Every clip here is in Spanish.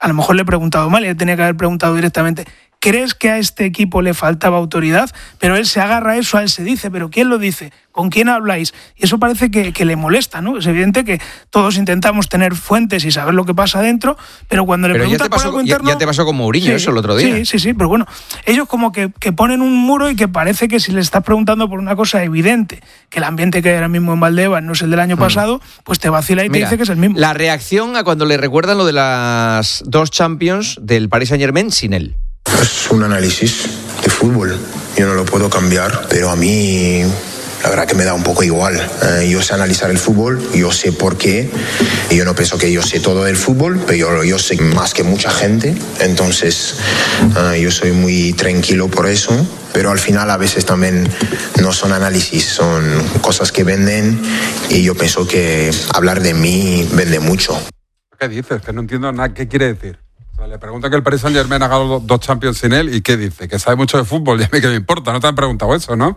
a lo mejor le he preguntado mal y le tenía que haber preguntado directamente, ¿crees que a este equipo le faltaba autoridad? Pero él se agarra a eso, a él se dice, ¿pero quién lo dice? ¿Con quién habláis? Y eso parece que le molesta, ¿no? Es evidente que todos intentamos tener fuentes y saber lo que pasa dentro, pero cuando le preguntas por algo interno... Ya te pasó con Mourinho eso el otro día. Sí, pero bueno, ellos como que ponen un muro y que parece que si le estás preguntando por una cosa evidente, que el ambiente que hay ahora mismo en Valdebebas no es el del año pasado, pues te vacila y te dice que es el mismo. La reacción a cuando le recuerdan lo de las 2 Champions del Paris Saint-Germain sin él. Es un análisis de fútbol, yo no lo puedo cambiar, pero a mí la verdad que me da un poco igual. Yo sé analizar el fútbol, yo sé por qué, y yo no pienso que yo sé todo del fútbol, pero yo sé más que mucha gente, entonces yo soy muy tranquilo por eso, pero al final a veces también no son análisis, son cosas que venden, y yo pienso que hablar de mí vende mucho. ¿Qué dices? Que no entiendo nada. ¿Qué quiere decir? O sea, le preguntan que el Paris Saint-Germain ha ganado 2 Champions sin él, ¿y qué dice? Que sabe mucho de fútbol, y a mí que me importa, no te han preguntado eso, ¿no?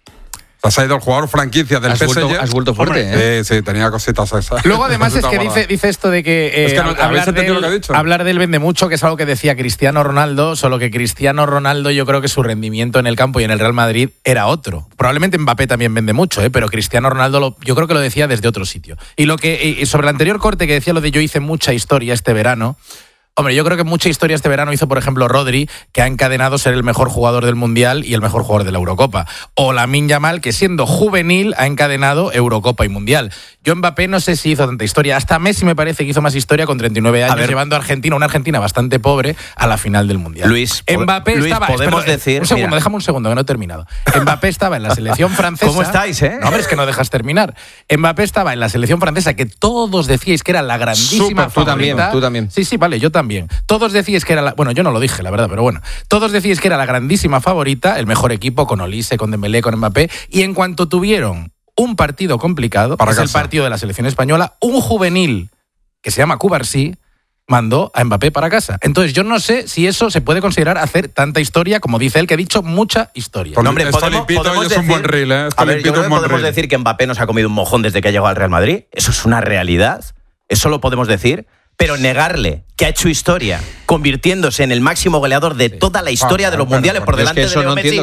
Te has ido el jugador franquicia del PSG. Has vuelto fuerte, Sí, tenía cositas esas. Luego además es que dice esto de que, es que hablar del vende mucho, que es algo que decía Cristiano Ronaldo, solo que Cristiano Ronaldo yo creo que su rendimiento en el campo y en el Real Madrid era otro. Probablemente Mbappé también vende mucho, pero Cristiano Ronaldo yo creo que lo decía desde otro sitio. Y lo que sobre el anterior corte que decía lo de yo hice mucha historia este verano. Hombre, yo creo que mucha historia este verano hizo, por ejemplo, Rodri, que ha encadenado ser el mejor jugador del Mundial y el mejor jugador de la Eurocopa. O Lamine Yamal, que siendo juvenil ha encadenado Eurocopa y Mundial. Yo Mbappé no sé si hizo tanta historia. Hasta Messi me parece que hizo más historia con 39 años, llevando a Argentina, una Argentina bastante pobre, a la final del Mundial. Luis, podemos decir... Déjame un segundo, que no he terminado. Mbappé estaba en la selección francesa... ¿Cómo estáis, No, hombre, es que no dejas terminar. Mbappé estaba en la selección francesa, que todos decíais que era la grandísima favorita. Tú también. Sí, vale, yo también. Todos decíais que era bueno, yo no lo dije, la verdad, pero bueno. Todos decíais que era la grandísima favorita, el mejor equipo con Olise, con Dembélé, con Mbappé, y en cuanto tuvieron un partido complicado, que es el partido de la selección española, un juvenil que se llama Cubarsí mandó a Mbappé para casa. Entonces yo no sé si eso se puede considerar hacer tanta historia, como dice él, que ha dicho mucha historia. No, hombre, podemos decir, un buen reel, a ver, yo creo que podemos decir que Mbappé nos ha comido un mojón desde que ha llegado al Real Madrid. Eso es una realidad. Eso lo podemos decir. Pero negarle que ha hecho historia, convirtiéndose en el máximo goleador de toda la historia de los mundiales por delante de Leo Messi.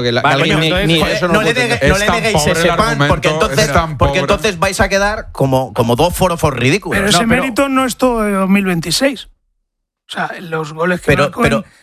No le neguéis ese pan, porque entonces vais a quedar como 2 forofos ridículos. Pero ese mérito no es todo de 2026. O sea, los goles que marcó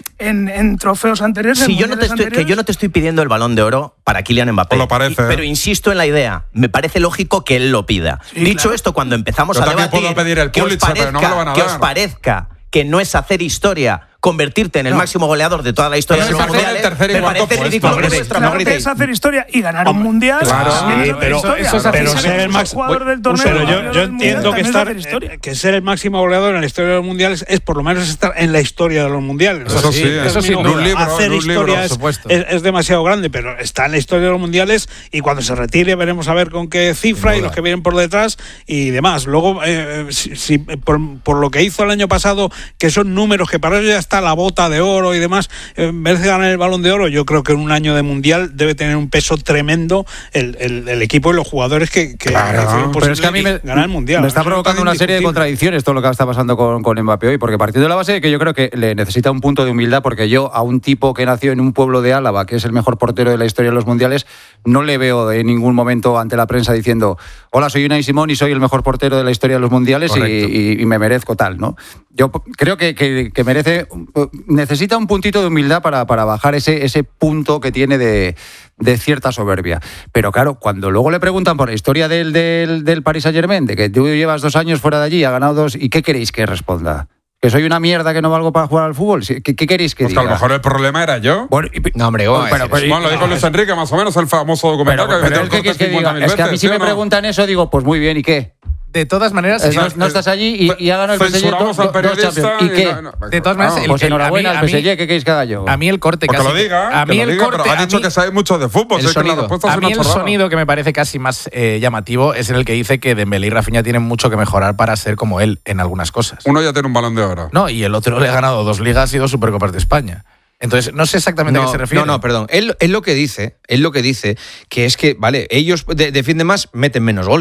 en trofeos anteriores... Sí, yo no te estoy pidiendo el Balón de Oro para Kylian Mbappé. Lo parece, pero insisto en la idea. Me parece lógico que él lo pida. Sí, Dicho esto, cuando empezamos a debatir... Puedo pedir el Pulitzer, pero no me lo van a dar. Que os parezca que no es hacer historia convertirte en el máximo goleador de toda la historia de los mundiales, me parece ridículo que vuestra parte es hacer historia y ganar un mundial. Claro, sí, pero ser el máximo jugador del torneo. Pero yo entiendo que ser el máximo goleador en la historia de los mundiales es por lo menos estar en la historia de los mundiales. Eso sí, hacer historia es demasiado grande, pero está en la historia de los mundiales y cuando se retire veremos a ver con qué cifra y los que vienen por detrás y demás. Luego, por lo que hizo el año pasado, que son números que para ellos ya está la bota de oro y demás, en vez de ganar el Balón de Oro, yo creo que en un año de mundial debe tener un peso tremendo el equipo y los jugadores que pero es que a mí ganar el mundial. Me está provocando una serie de contradicciones todo lo que está pasando con Mbappé hoy, porque partiendo de la base de que yo creo que le necesita un punto de humildad, porque yo a un tipo que nació en un pueblo de Álava, que es el mejor portero de la historia de los mundiales, no le veo en ningún momento ante la prensa diciendo: hola, soy Unai Simón y soy el mejor portero de la historia de los mundiales y me merezco tal, ¿no? Yo creo que necesita un puntito de humildad para bajar ese punto que tiene de cierta soberbia. Pero claro, cuando luego le preguntan por la historia del Paris Saint-Germain, de que tú llevas 2 años fuera de allí, ha ganado 2, ¿y qué queréis que responda? ¿Que soy una mierda que no valgo para jugar al fútbol? ¿Qué queréis que diga? A lo mejor el problema era yo. Bueno, no, hombre, lo dijo Luis Enrique, más o menos, el famoso documental es que a mí si me preguntan eso, digo, pues muy bien, ¿y qué? De todas maneras, no estás allí y ha ganado el PSG ¿Y qué? De todas maneras, pues enhorabuena al PSG, ¿qué queréis que haga yo? A mí el corte casi... Que lo diga, pero ha dicho que sabe mucho de fútbol. A mí el sonido que me parece casi más llamativo es en el que dice que Dembélé y Rafinha tienen mucho que mejorar para ser como él en algunas cosas. Uno ya tiene un Balón de Oro. No, y el otro le ha ganado 2 ligas y 2 Supercopas de España. Entonces, no sé exactamente a qué se refiere. No, perdón. Él lo que dice que es que, vale, ellos defienden más, meten menos goles.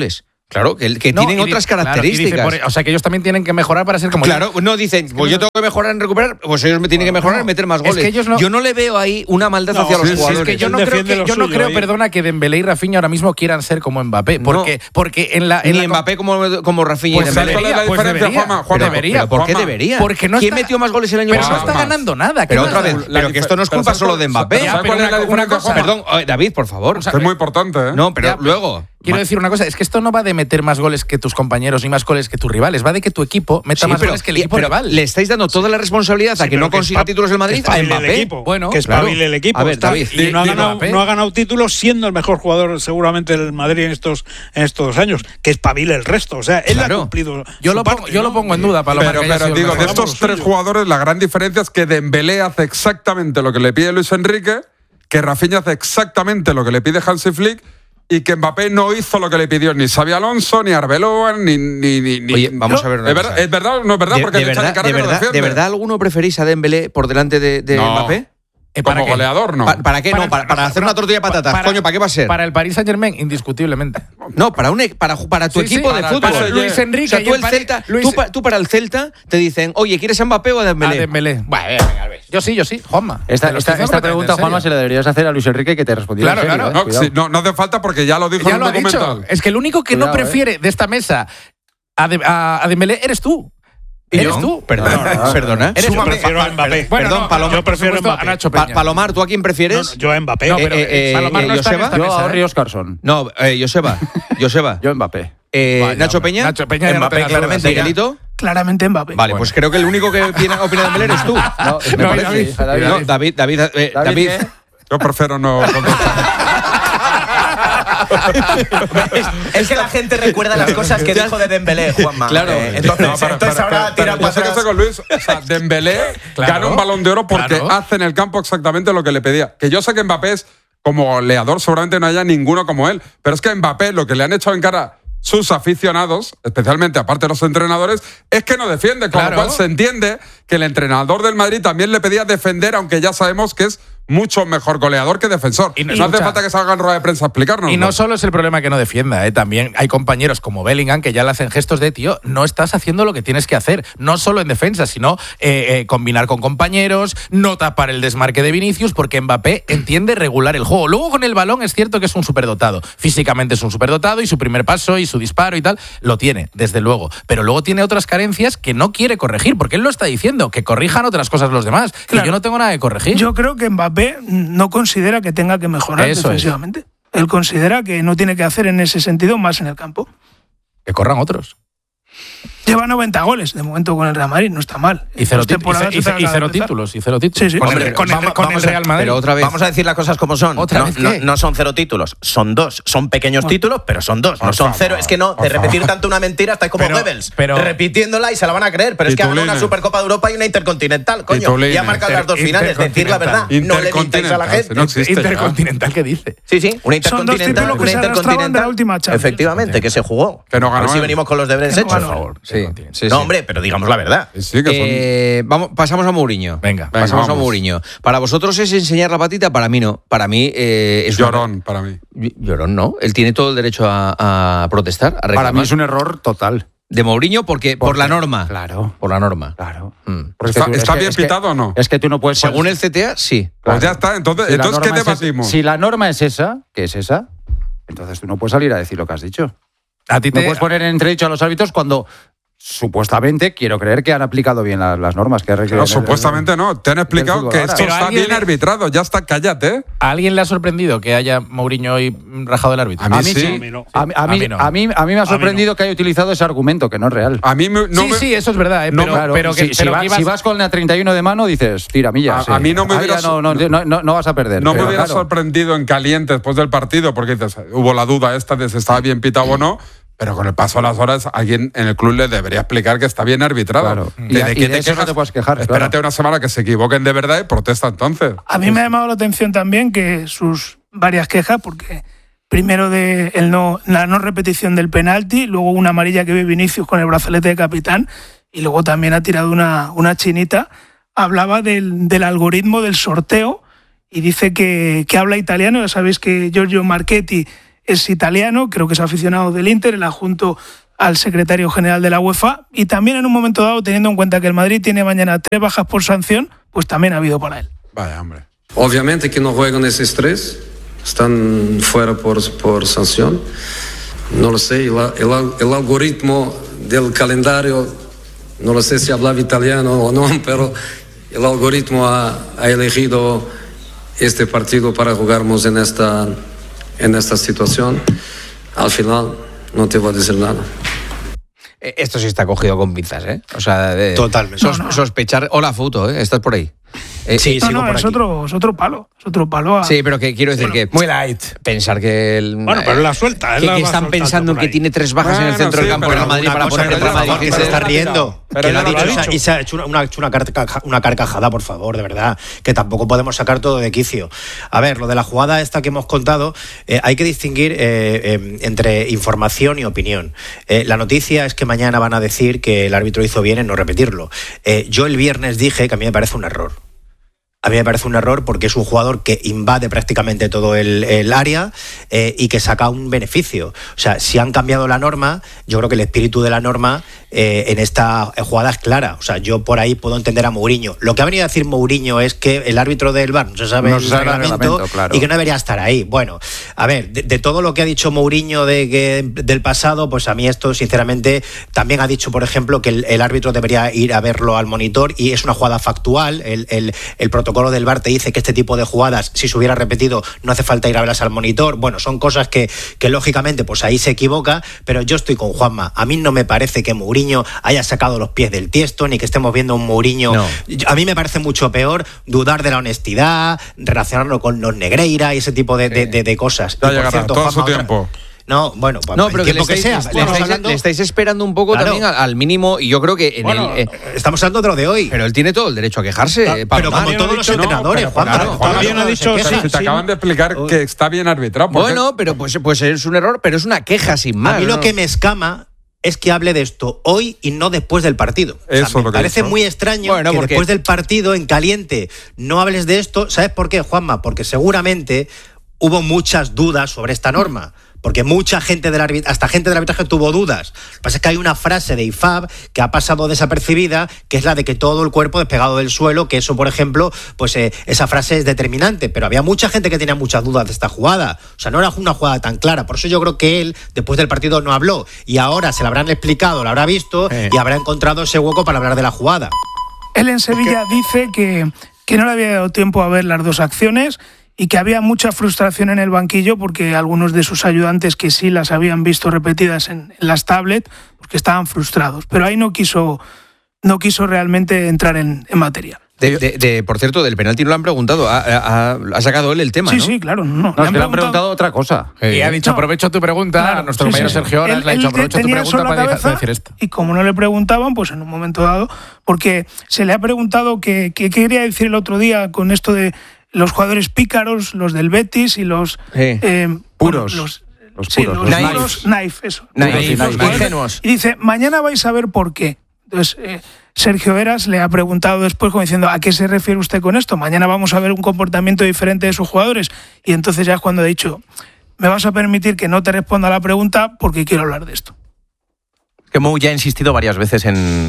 Claro, que tienen otras características. O sea, que ellos también tienen que mejorar para ser como Claro, no dicen, pues yo tengo que mejorar en recuperar, pues ellos me tienen que mejorar en meter más goles. Es que yo no le veo ahí una maldad hacia los jugadores. Es que yo no creo, perdona, que Dembélé y Rafinha ahora mismo quieran ser como Mbappé. Porque ni Mbappé como Rafinha. Pues debería, ¿Pero por qué debería? Porque no ¿Quién metió más goles el año pasado? Pero no está ganando nada. Pero otra vez, pero que esto no es culpa solo de Mbappé. Perdón, David, por favor. Es muy importante, ¿eh? No, pero luego... Quiero decir una cosa, es que esto no va de meter más goles que tus compañeros ni más goles que tus rivales, va de que tu equipo meta más goles que el equipo rival. Le estáis dando toda la responsabilidad a que no consiga títulos el Madrid a Mbappé. Bueno, que espabile el equipo. A ver, David, y no ha ganado títulos siendo el mejor jugador seguramente del Madrid en estos 2 años. Que espabile el resto. O sea, él ha cumplido. Yo lo pongo en duda, Paloma. Pero digo, de estos 3 jugadores, la gran diferencia es que Dembélé hace exactamente lo que le pide Luis Enrique, que Rafinha hace exactamente lo que le pide Hansi Flick, y que Mbappé no hizo lo que le pidió ni Xabi Alonso, ni Arbeloa, ni... Oye, vamos a ver una cosa. ¿Es verdad o no es verdad? Porque ¿De verdad alguno preferís a Dembélé por delante de Mbappé? Como goleador, no. ¿Para qué no? ¿Para hacer una tortilla de patatas? Coño, ¿para qué va a ser? Para el Paris Saint-Germain, indiscutiblemente. No, para tu equipo de fútbol. Para Luis Enrique. O sea, tú para el Celta te dicen, oye, ¿quieres a Mbappé o a Dembélé? A Dembélé. Bueno, yo sí, Juanma. Esta pregunta, Juanma, se la deberías hacer a Luis Enrique, que te respondiera. Claro. No hace falta porque ya lo dijo en un documental. Es que el único que no prefiere de esta mesa a Dembélé eres tú. ¿Eres tú? Perdona. Yo prefiero a Mbappé. Perdón, Palomar. Yo prefiero a Mbappé. Nacho Peña. Palomar, ¿tú a quién prefieres? Yo a Mbappé. No, pero Palomar no está en esta Yo mesa, a Henry Oscarson. No, Joseba. Yo Mbappé. Nacho Peña. Nacho Peña Mbappé, claramente. Miguelito. Claramente Mbappé. Vale, pues creo que el único que opina de Dembélé eres tú. David. Yo prefiero no contestar. Es que la gente recuerda las cosas que dijo de Dembélé, Juanma. Claro. Entonces ahora tira para atrás. Con Luis, o sea, Dembélé gana un Balón de Oro porque hace en el campo exactamente lo que le pedía. Que yo sé que Mbappé es como goleador, seguramente no haya ninguno como él, pero es que Mbappé lo que le han echado en cara sus aficionados, especialmente aparte de los entrenadores, es que no defiende, con lo cual se entiende que el entrenador del Madrid también le pedía defender, aunque ya sabemos que es mucho mejor goleador que defensor. Y no hace falta que salga en rueda de prensa a explicarnos. Y no solo es el problema que no defienda, también hay compañeros como Bellingham que ya le hacen gestos de, tío, no estás haciendo lo que tienes que hacer, no solo en defensa, sino combinar con compañeros, no tapar el desmarque de Vinicius, porque Mbappé entiende regular el juego. Luego con el balón es cierto que es un superdotado, físicamente es un superdotado y su primer paso y su disparo y tal, lo tiene, desde luego. Pero luego tiene otras carencias que no quiere corregir, porque él lo está diciendo, que corrijan otras cosas los demás, que yo no tengo nada que corregir. Yo creo que Mbappé no considera que tenga que mejorar defensivamente. Él considera que no tiene que hacer en ese sentido más en el campo. Que corran otros. Lleva 90 goles de momento con el Real Madrid, no está mal. Y cero títulos. Sí. Con el Real Madrid. Pero otra vez. Vamos a decir las cosas como son. No son 0 títulos, son 2. Son pequeños títulos, pero son 2. No son 0. Es que no, de repetir tanto una mentira estáis como Goebbels. Repitiéndola y se la van a creer. Pero es que ha ganado una Supercopa de Europa y una Intercontinental, coño. Y ha marcado las 2 finales. Decir la verdad. No le mintáis a la gente. Intercontinental, ¿qué dice? Sí. Una Intercontinental. Son 2 títulos que se arrastraban de la última Champions. Efectivamente, que se jugó. Que no ganó. Así venimos con los deberes hechos. Por favor. Sí. No, hombre, pero digamos la verdad. Sí, que pasamos a Mourinho. Venga, pasamos a Mourinho. Para vosotros es enseñar la patita, para mí no. Para mí es llorón, para mí. Llorón, no. Él tiene todo el derecho a protestar, a reclamar. Para mí es un error total. De Mourinho por la norma. Claro. Por la norma. Claro. ¿Está bien pitado o no? Es que tú no puedes... Según el CTA, sí. Pues ya está. Entonces ¿qué debatimos? Si la norma es esa, ¿qué es esa? Entonces tú no puedes salir a decir lo que has dicho. A ti no puedes poner en entredicho a los árbitros cuando... Supuestamente, quiero creer que han aplicado bien las normas que No, supuestamente no. Te han explicado que esto está bien arbitrado. Ya está, cállate. ¿A alguien le ha sorprendido que haya Mourinho hoy rajado el árbitro? A mí sí. A mí me ha sorprendido que haya utilizado ese argumento, que no es real. A mí no sí, eso es verdad. Pero si vas con la 31 de mano, dices, tira millas. A mí no me hubiera... No vas a perder. No me hubiera sorprendido en caliente después del partido, porque dices, hubo la duda esta de si estaba bien pitado o no. Pero con el paso de las horas, alguien en el club le debería explicar que está bien arbitrado. Claro. ¿De qué te quejas? No te puedes quejar. Espérate una semana que se equivoquen de verdad y protesta entonces. A mí me ha llamado la atención también que sus varias quejas, porque primero la no repetición del penalti, luego una amarilla que ve Vinicius con el brazalete de capitán, y luego también ha tirado una chinita. Hablaba del algoritmo del sorteo y dice que habla italiano. Ya sabéis que Giorgio Marchetti es italiano, creo que es aficionado del Inter, el adjunto al secretario general de la UEFA, y también en un momento dado, teniendo en cuenta que el Madrid tiene mañana 3 bajas por sanción, pues también ha habido para él. Vaya, hombre. Obviamente que no juegan esos 3, están fuera por sanción. No lo sé, el algoritmo del calendario, no lo sé si hablaba italiano o no, pero el algoritmo ha elegido este partido para jugarnos en esta situación. Al final no te voy a decir nada. Esto sí está cogido con pinzas, ¿eh? O sea, totalmente. Sospechar. Hola, Fouto, ¿eh? Estás por ahí. Sí, no, es otro palo. Es otro palo. Sí, pero que quiero decir que. Muy light. Pensar que. Bueno, pero la suelta. Que están pensando en que tiene 3 bajas en el centro del campo de Real Madrid para poner Real Madrid. Que se está riendo. Pero que lo ha no lo ha dicho. dicho. Y se ha hecho una carcajada, por favor, de verdad. Que tampoco podemos sacar todo de quicio. A ver, lo de la jugada esta que hemos contado, hay que distinguir entre información y opinión. La noticia es que mañana van a decir que el árbitro hizo bien en no repetirlo. Yo el viernes dije que a mí me parece un error. A mí me parece un error porque es un jugador que invade prácticamente todo el área y que saca un beneficio. O sea, si han cambiado la norma, yo creo que el espíritu de la norma en esta jugada es clara. O sea, yo por ahí puedo entender a Mourinho. Lo que ha venido a decir Mourinho es que el árbitro del VAR no se sabe el reglamento, claro, y que no debería estar ahí. Bueno, a ver, de todo lo que ha dicho Mourinho del pasado, pues a mí esto, sinceramente, también ha dicho, por ejemplo, que el árbitro debería ir a verlo al monitor y es una jugada factual. El protocolo del VAR te dice que este tipo de jugadas, si se hubiera repetido, no hace falta ir a verlas al monitor. Bueno, son cosas que lógicamente, pues ahí se equivoca, pero yo estoy con Juanma. A mí no me parece que Mourinho haya sacado los pies del tiesto, ni que estemos viendo un Mourinho. No. A mí me parece mucho peor dudar de la honestidad, relacionarlo con los Negreira y ese tipo de cosas. Ya y por cierto, todo Juanma, su tiempo. No, bueno, pues no, pero el tiempo que sea. Le estáis esperando un poco, claro, también al mínimo, y yo creo que estamos hablando de lo de hoy. Pero él tiene todo el derecho a quejarse. Pero como todos los entrenadores, Juan. Todavía no ha dicho. Te acaban de explicar que está bien arbitrado. Bueno, pero pues es un error, pero es una queja sin más. A mí lo que me escama es que hable de esto hoy y no después del partido. Eso me parece muy extraño que después del partido, en caliente, no hables de esto. ¿Sabes por qué, Juanma? Porque seguramente hubo muchas dudas sobre esta norma. Porque mucha gente hasta gente del arbitraje tuvo dudas. Lo que pasa es que hay una frase de IFAB que ha pasado desapercibida, que es la de que todo el cuerpo despegado del suelo, que eso, por ejemplo, pues esa frase es determinante. Pero había mucha gente que tenía muchas dudas de esta jugada. O sea, no era una jugada tan clara. Por eso yo creo que él, después del partido, no habló. Y ahora se la habrán explicado, la habrá visto y habrá encontrado ese hueco para hablar de la jugada. Él en Sevilla dice que no le había dado tiempo a ver las 2 acciones y que había mucha frustración en el banquillo porque algunos de sus ayudantes que sí las habían visto repetidas en las tablets, pues que estaban frustrados. Pero ahí no quiso realmente entrar en materia. Por cierto, del penalti no lo han preguntado. Ha sacado él el tema, sí, ¿no? Sí, claro. No, le han preguntado otra cosa. Y ha dicho, aprovecho tu pregunta. Claro, nuestro compañero Sergio Horas le ha dicho, aprovecho tu pregunta para decir esto. Y como no le preguntaban, pues en un momento dado, porque se le ha preguntado qué quería decir el otro día con esto de los jugadores pícaros, los del Betis y los puros. Los puros. puros, knife, eso. Ingenuos. Y dice, mañana vais a ver por qué. Entonces, Sergio Heras le ha preguntado después como diciendo, ¿a qué se refiere usted con esto? Mañana vamos a ver un comportamiento diferente de sus jugadores. Y entonces ya es cuando ha dicho, me vas a permitir que no te responda a la pregunta porque quiero hablar de esto. Que Mou ya ha insistido varias veces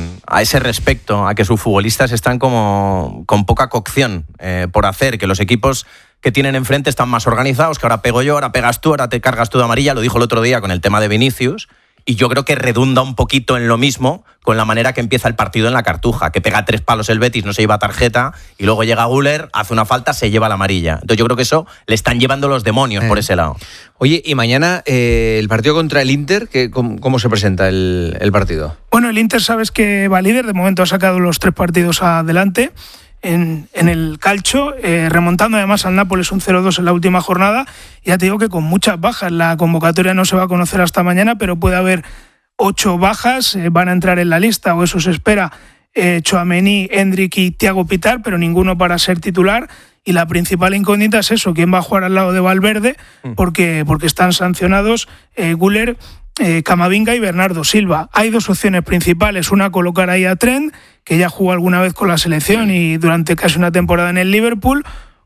a ese respecto, a que sus futbolistas están como con poca cocción por hacer, que los equipos que tienen enfrente están más organizados, que ahora pego yo, ahora pegas tú, ahora te cargas tú de amarilla. Lo dijo el otro día con el tema de Vinicius. Y yo creo que redunda un poquito en lo mismo con la manera que empieza el partido en la Cartuja, que pega 3 palos el Betis, no se lleva tarjeta, y luego llega Güler, hace una falta, se lleva la amarilla. Entonces yo creo que eso le están llevando los demonios por ese lado. Oye, y mañana el partido contra el Inter, ¿cómo se presenta el partido? Bueno, el Inter sabes que va líder, de momento ha sacado los 3 partidos adelante en el calcio, remontando además al Nápoles un 0-2 en la última jornada. Ya te digo que con muchas bajas, la convocatoria no se va a conocer hasta mañana, pero puede haber 8 bajas, van a entrar en la lista, o eso se espera, Tchouaméni, Endrick y Thiago Pittar, pero ninguno para ser titular. Y la principal incógnita es eso, quién va a jugar al lado de Valverde, porque están sancionados Güler, Camavinga y Bernardo Silva. Hay 2 opciones principales, una colocar ahí a Trent, que ya jugó alguna vez con la selección y durante casi una temporada en el Liverpool,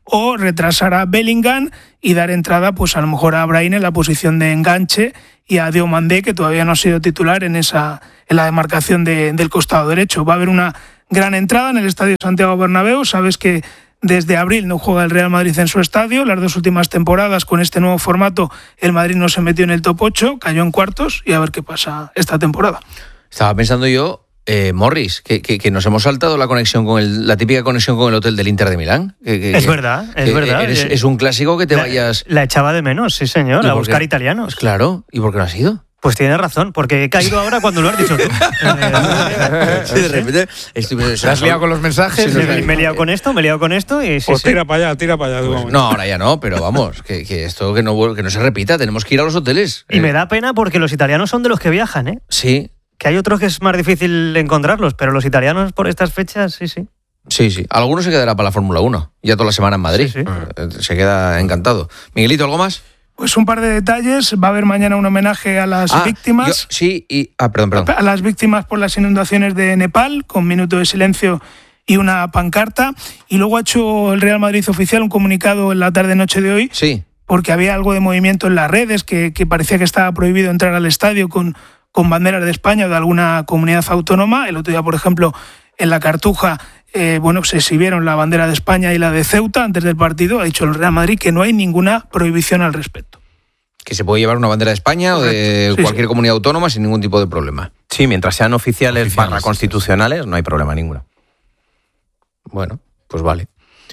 o retrasar a Bellingham y dar entrada pues a lo mejor a Brahim en la posición de enganche y a Diomandé, que todavía no ha sido titular en la demarcación del costado derecho. Va a haber una gran entrada en el Estadio Santiago Bernabéu. Sabes que desde abril no juega el Real Madrid en su estadio. Las 2 últimas temporadas con este nuevo formato el Madrid no se metió en el top 8, cayó en cuartos, y a ver qué pasa esta temporada. Estaba pensando yo, Morris, que nos hemos saltado la conexión con la típica conexión con el hotel del Inter de Milán. Es verdad. Es un clásico que te vayas... La echaba de menos, sí señor, a buscar italianos. Claro, ¿y por qué no has ido? Pues tienes razón, porque he caído ahora cuando lo has dicho tú. Sí, de repente... ¿Te has liado con los mensajes? Sí, me he liado con esto y... Pues tira para allá. Pues no, ahora ya no, pero vamos, que esto que no se repita, tenemos que ir a los hoteles. Y me da pena porque los italianos son de los que viajan, ¿eh? Sí. Que hay otros que es más difícil encontrarlos, pero los italianos por estas fechas, sí. Sí. Alguno se quedará para la Fórmula 1, ya toda la semana en Madrid. Sí. Se queda encantado. Miguelito, ¿algo más? Pues un par de detalles. Va a haber mañana un homenaje a las víctimas. Perdón. A las víctimas por las inundaciones de Nepal, con minuto de silencio y una pancarta. Y luego ha hecho el Real Madrid oficial un comunicado en la tarde-noche de hoy. Sí. Porque había algo de movimiento en las redes, que parecía que estaba prohibido entrar al estadio con banderas de España o de alguna comunidad autónoma. El otro día, por ejemplo, en la Cartuja, se exhibieron la bandera de España y la de Ceuta antes del partido. Ha dicho el Real Madrid que no hay ninguna prohibición al respecto. Que se puede llevar una bandera de España o de cualquier comunidad autónoma sin ningún tipo de problema. Sí, mientras sean oficiales constitucionales, no hay problema ninguno. Bueno, pues vale.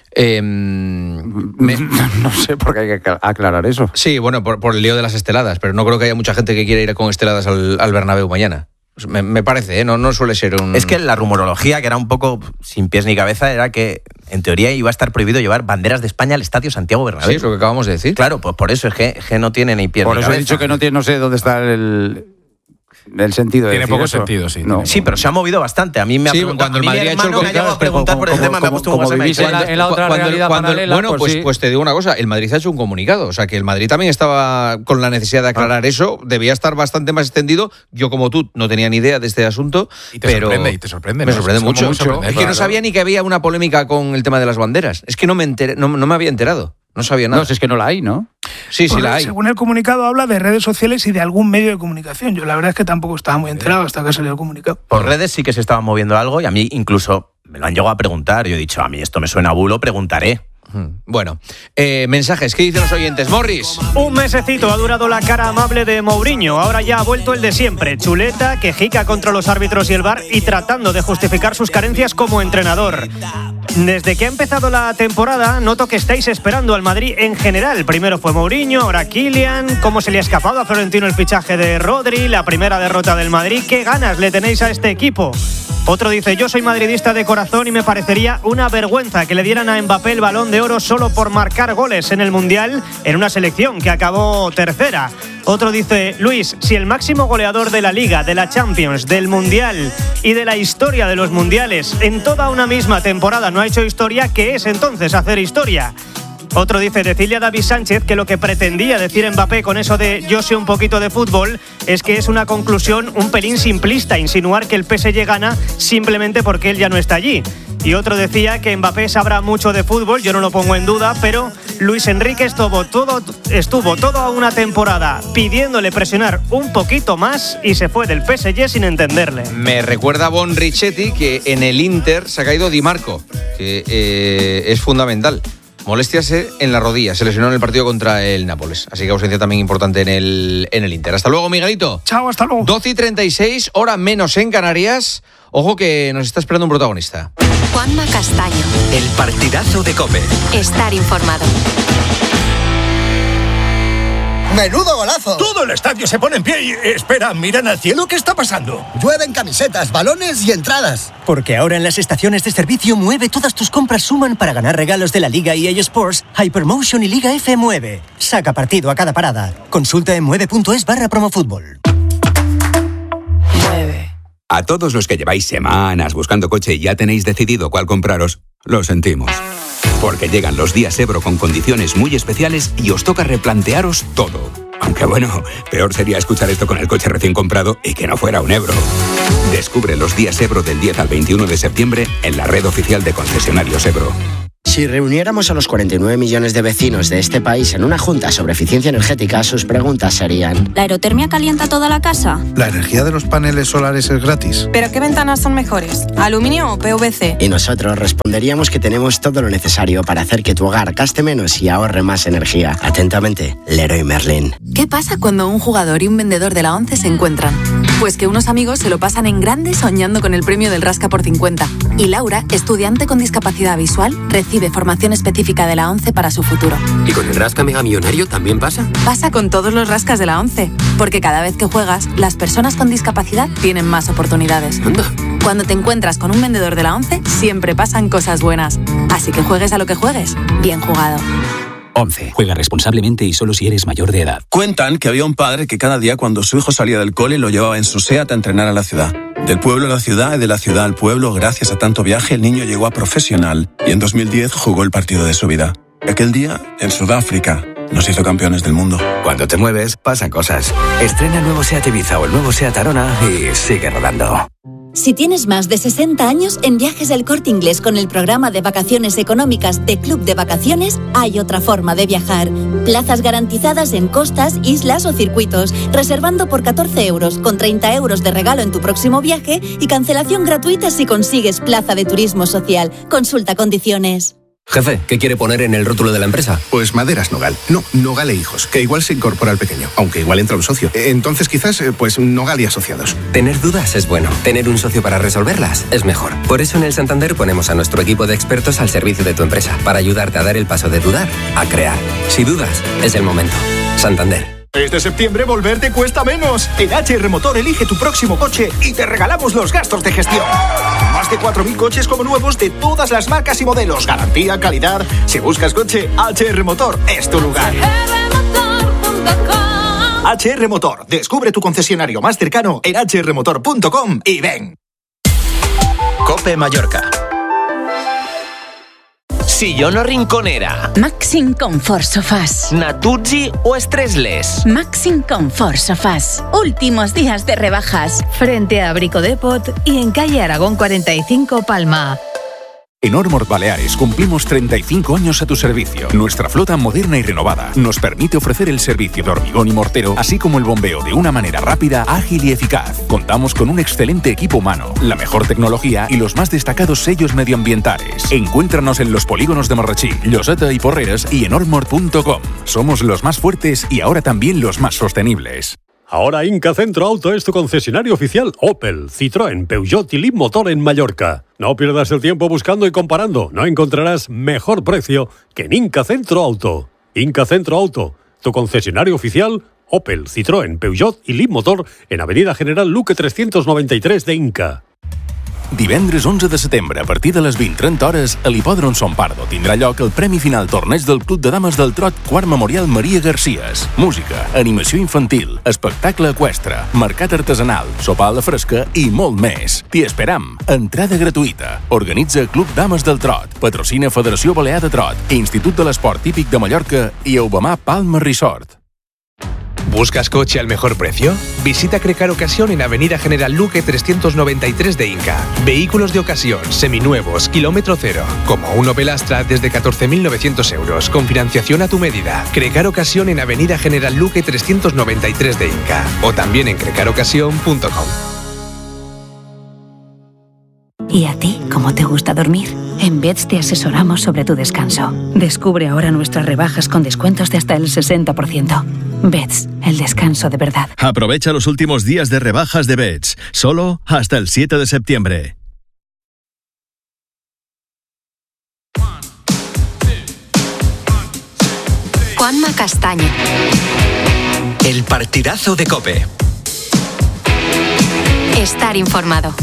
No sé por qué hay que aclarar eso. Sí, bueno, por el lío de las esteladas, pero no creo que haya mucha gente que quiera ir con esteladas al Bernabéu mañana. Me parece, no suele ser un... Es que la rumorología, que era un poco sin pies ni cabeza, era que en teoría iba a estar prohibido llevar banderas de España al Estadio Santiago Bernabéu. Sí, es lo que acabamos de decir. Claro, pues por eso es que no tiene ni pies ni cabeza. Por eso he dicho que no sé dónde está el sentido de tiene decir poco eso. sentido, sí. No. Sí, pero se ha movido bastante. A mí me ha preguntado, cuando el Madrid ha hecho el me ha preguntar por el tema, me ha puesto un WhatsApp. En la otra realidad paralela, bueno, pues te digo una cosa, el Madrid ha hecho un comunicado, o sea que el Madrid también estaba con la necesidad de aclarar eso, debía estar bastante más extendido. Yo, como tú, no tenía ni idea de este asunto, te sorprende. Me sorprende mucho. Es que no sabía ni que había una polémica con el tema de las banderas. Es que no me había enterado. No sabía nada. No, si es que no la hay, ¿no? Sí, la hay. Según el comunicado habla de redes sociales y de algún medio de comunicación. Yo la verdad es que tampoco estaba muy enterado hasta que salió el comunicado. Por redes sí que se estaba moviendo algo y a mí incluso me lo han llegado a preguntar. Yo he dicho, a mí esto me suena a bulo, preguntaré. Bueno, mensajes, ¿qué dicen los oyentes? Morris. Un mesecito ha durado la cara amable de Mourinho. Ahora ya ha vuelto el de siempre. Chuleta, quejica contra los árbitros y el VAR y tratando de justificar sus carencias como entrenador. Desde que ha empezado la temporada, noto que estáis esperando al Madrid en general. Primero fue Mourinho, ahora Kylian. ¿Cómo se le ha escapado a Florentino el fichaje de Rodri? La primera derrota del Madrid. ¿Qué ganas le tenéis a este equipo? Otro dice, yo soy madridista de corazón y me parecería una vergüenza que le dieran a Mbappé el Balón de Oro solo por marcar goles en el Mundial en una selección que acabó tercera. Otro dice, Luis, si el máximo goleador de la Liga, de la Champions, del Mundial y de la historia de los Mundiales en toda una misma temporada no ha hecho historia, ¿qué es entonces hacer historia? Otro dice, decirle a David Sánchez que lo que pretendía decir Mbappé con eso de yo sé un poquito de fútbol es que es una conclusión un pelín simplista, insinuar que el PSG gana simplemente porque él ya no está allí. Y otro decía que Mbappé sabrá mucho de fútbol, yo no lo pongo en duda, pero Luis Enrique estuvo toda una temporada pidiéndole presionar un poquito más y se fue del PSG sin entenderle. Me recuerda a Bon Richetti que en el Inter se ha caído Di Marco, que es fundamental. Molestias en la rodilla, se lesionó en el partido contra el Nápoles. Así que ausencia también importante en el Inter. Hasta luego, Miguelito. Chao, hasta luego. 12:36, hora menos en Canarias. Ojo que nos está esperando un protagonista. Juanma Castaño. El partidazo de COPE. Estar informado. ¡Menudo golazo! Todo el estadio se pone en pie y... Espera, miran al cielo, ¿qué está pasando? Llueven camisetas, balones y entradas. Porque ahora en las estaciones de servicio Mueve todas tus compras suman para ganar regalos de la Liga EA Sports, Hypermotion y Liga F Mueve. Saca partido a cada parada. Consulta en mueve.es/promofútbol. Mueve. A todos los que lleváis semanas buscando coche y ya tenéis decidido cuál compraros, lo sentimos. Porque llegan los días Ebro con condiciones muy especiales y os toca replantearos todo. Aunque bueno, peor sería escuchar esto con el coche recién comprado y que no fuera un Ebro. Descubre los días Ebro del 10 al 21 de septiembre en la red oficial de concesionarios Ebro. Si reuniéramos a los 49 millones de vecinos de este país en una junta sobre eficiencia energética, sus preguntas serían: ¿la aerotermia calienta toda la casa? ¿La energía de los paneles solares es gratis? ¿Pero qué ventanas son mejores? ¿Aluminio o PVC? Y nosotros responderíamos que tenemos todo lo necesario para hacer que tu hogar gaste menos y ahorre más energía. Atentamente, Leroy Merlin. ¿Qué pasa cuando un jugador y un vendedor de la ONCE se encuentran? Pues que unos amigos se lo pasan en grande soñando con el premio del Rasca por 50. Y Laura, estudiante con discapacidad visual, recibe formación específica de la ONCE para su futuro. ¿Y con el Rasca Mega Millonario también pasa? Pasa con todos los rascas de la ONCE, porque cada vez que juegas, las personas con discapacidad tienen más oportunidades. Anda. Cuando te encuentras con un vendedor de la ONCE, siempre pasan cosas buenas. Así que juegues a lo que juegues, bien jugado. 11. Juega responsablemente y solo si eres mayor de edad. Cuentan que había un padre que cada día cuando su hijo salía del cole lo llevaba en su SEAT a entrenar a la ciudad. Del pueblo a la ciudad y de la ciudad al pueblo, gracias a tanto viaje, el niño llegó a profesional y en 2010 jugó el partido de su vida. Aquel día, en Sudáfrica, nos hizo campeones del mundo. Cuando te mueves, pasan cosas. Estrena el nuevo SEAT Ibiza o el nuevo SEAT Arona y sigue rodando. Si tienes más de 60 años, en Viajes El Corte Inglés con el programa de vacaciones económicas de Club de Vacaciones, hay otra forma de viajar. Plazas garantizadas en costas, islas o circuitos, reservando por 14 euros, con 30 euros de regalo en tu próximo viaje y cancelación gratuita si consigues plaza de turismo social. Consulta condiciones. Jefe, ¿qué quiere poner en el rótulo de la empresa? Pues Maderas Nogal. No, Nogal e Hijos, que igual se incorpora al pequeño, aunque igual entra un socio. Entonces quizás, pues Nogal y Asociados. Tener dudas es bueno. Tener un socio para resolverlas es mejor. Por eso en el Santander ponemos a nuestro equipo de expertos al servicio de tu empresa, para ayudarte a dar el paso de dudar a crear. Si dudas, es el momento. Santander. Este septiembre volver te cuesta menos. En HR Motor elige tu próximo coche y te regalamos los gastos de gestión. Más de 4.000 coches como nuevos de todas las marcas y modelos. Garantía, calidad. Si buscas coche, HR Motor es tu lugar. HR Motor. Descubre tu concesionario más cercano en hrmotor.com y ven. COPE Mallorca. Sillón o rinconera. Maxim Comfort Sofás. Natuzzi o Stressless. Maxim Comfort Sofás. Últimos días de rebajas. Frente a Brico Depot y en calle Aragón 45, Palma. En Ormord Baleares cumplimos 35 años a tu servicio. Nuestra flota moderna y renovada nos permite ofrecer el servicio de hormigón y mortero, así como el bombeo de una manera rápida, ágil y eficaz. Contamos con un excelente equipo humano, la mejor tecnología y los más destacados sellos medioambientales. Encuéntranos en los polígonos de Marrachí, Lloseta y Porreres y en ormord.com. Somos los más fuertes y ahora también los más sostenibles. Ahora Inca Centro Auto es tu concesionario oficial Opel, Citroën, Peugeot y Leapmotor en Mallorca. No pierdas el tiempo buscando y comparando. No encontrarás mejor precio que en Inca Centro Auto. Inca Centro Auto, tu concesionario oficial Opel, Citroën, Peugeot i Leapmotor en Avenida General Luque 393 de Inca. Divendres 11 de setembre, a partir de les 20:30 hores, a l'Hipòdrom Son Pardo tindrà lloc el Premi Final Torneig del Club de Dames del Trot Quart Memorial Maria Garcías. Música, animació infantil, espectacle eqüestre, mercat artesanal, sopar a la fresca i molt més. T'hi esperam. Entrada gratuïta. Organitza Club Dames del Trot. Patrocina Federació Balear de Trot, Institut de l'Esport Típic de Mallorca i Eubamar Palma Resort. ¿Buscas coche al mejor precio? Visita Crecar Ocasión en Avenida General Luque 393 de Inca. Vehículos de ocasión, seminuevos, kilómetro cero. Como un Opel Astra desde 14.900 euros, con financiación a tu medida. Crecar Ocasión en Avenida General Luque 393 de Inca. O también en crecarocasión.com. ¿Y a ti, cómo te gusta dormir? En Beds te asesoramos sobre tu descanso. Descubre ahora nuestras rebajas con descuentos de hasta el 60%. Beds, el descanso de verdad. Aprovecha los últimos días de rebajas de Beds, solo hasta el 7 de septiembre. Juanma Castaño. El partidazo de COPE. Estar informado.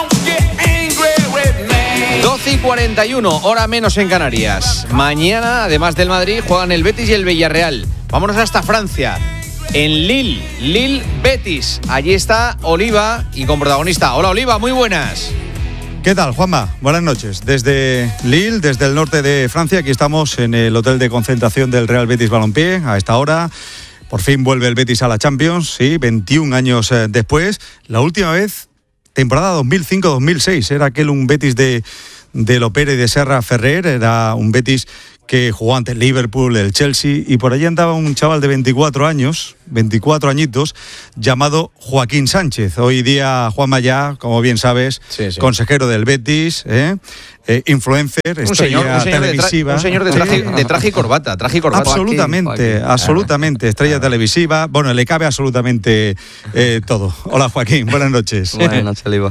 12:41, hora menos en Canarias. Mañana, además del Madrid, juegan el Betis y el Villarreal. Vámonos hasta Francia. En Lille, Betis. Allí está Oliva y con protagonista. Hola Oliva, muy buenas. ¿Qué tal, Juanma? Buenas noches. Desde Lille, desde el norte de Francia, aquí estamos en el hotel de concentración del Real Betis Balompié. A esta hora, por fin vuelve el Betis a la Champions, sí, 21 años después. La última vez, temporada 2005-2006, era aquel un Betis de de Lopera y de Serra Ferrer. Era un Betis que jugó ante el Liverpool, el Chelsea, y por allí andaba un chaval de 24 añitos, llamado Joaquín Sánchez. Hoy día Juanma ya, como bien sabes, consejero del Betis, influencer, estrella televisiva. Un señor de traje y corbata. Absolutamente, estrella televisiva. Bueno, le cabe absolutamente todo. Hola Joaquín, buenas noches. Buenas noches, Libo.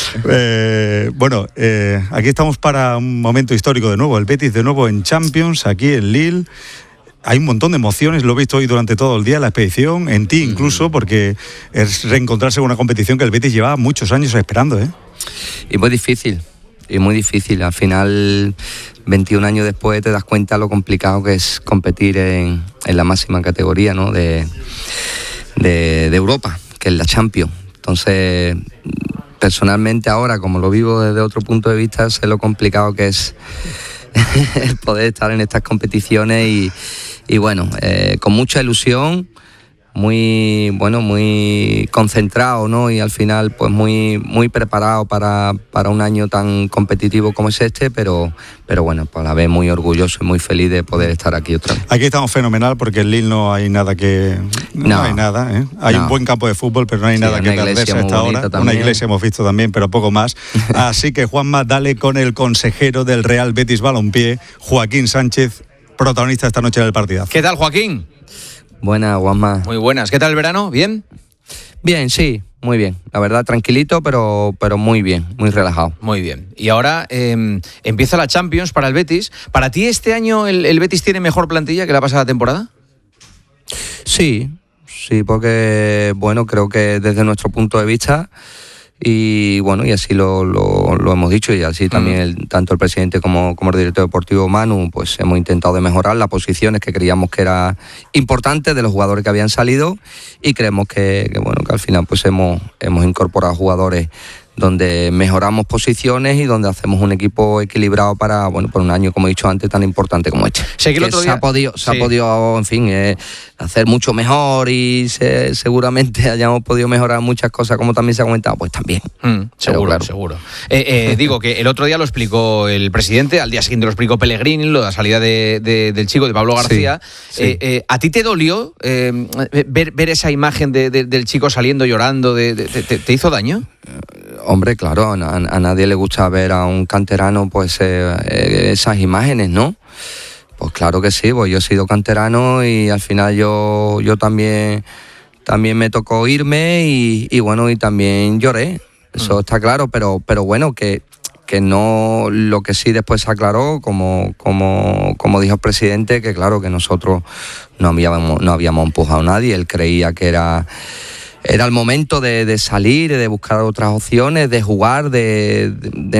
Aquí estamos para un momento histórico de nuevo. El Betis de nuevo en Champions, aquí en Lille. Hay un montón de emociones, lo he visto hoy durante todo el día, la expedición, en ti incluso, porque es reencontrarse con una competición que el Betis llevaba muchos años esperando, ¿eh? Y muy difícil. Al final, 21 años después, te das cuenta lo complicado que es competir en la máxima categoría, ¿no? de Europa, que es la Champions. Entonces, personalmente ahora, como lo vivo desde otro punto de vista, sé lo complicado que es el poder estar en estas competiciones y bueno, con mucha ilusión, muy concentrado, ¿no? Y al final pues muy preparado para un año tan competitivo como es este, pero bueno, pues a la vez muy orgulloso y muy feliz de poder estar aquí otra vez. Aquí estamos fenomenal porque en Lille no hay nada no hay nada, ¿eh? Hay un buen campo de fútbol, pero no hay nada que perderse a esta hora. Una iglesia hemos visto también, pero poco más. Así que Juanma, dale con el consejero del Real Betis Balompié, Joaquín Sánchez, protagonista esta noche del partidazo. ¿Qué tal, Joaquín? Buenas, Juanma. Muy buenas. ¿Qué tal el verano? ¿Bien? Bien, sí, muy bien. La verdad, tranquilito, pero muy bien, muy relajado. Muy bien. Y ahora empieza la Champions para el Betis. ¿Para ti este año el Betis tiene mejor plantilla que la pasada temporada? Sí, porque bueno, creo que desde nuestro punto de vista, y bueno, y así lo hemos dicho, y así también tanto el presidente como el director deportivo Manu, pues hemos intentado de mejorar las posiciones que creíamos que era importante de los jugadores que habían salido, y creemos que bueno, que al final pues hemos incorporado jugadores donde mejoramos posiciones y donde hacemos un equipo equilibrado para, bueno, por un año, como he dicho antes, tan importante como este. Sé que el otro día se ha podido, en fin, hacer mucho mejor, y seguramente hayamos podido mejorar muchas cosas, como también se ha comentado, pues también. Seguro. Digo que el otro día lo explicó el presidente, al día siguiente lo explicó Pellegrini, la salida del chico, de Pablo García. Sí. ¿A ti te dolió ver esa imagen del chico saliendo llorando? ¿Te hizo daño? Hombre, claro, a nadie le gusta ver a un canterano pues esas imágenes, ¿no? Pues claro que sí, pues yo he sido canterano y al final yo también me tocó irme y bueno, y también lloré, eso está claro, pero bueno, que no, lo que sí después se aclaró, como dijo el presidente, que claro, que nosotros no habíamos empujado a nadie, él creía que era el momento de salir, de buscar otras opciones, de jugar, de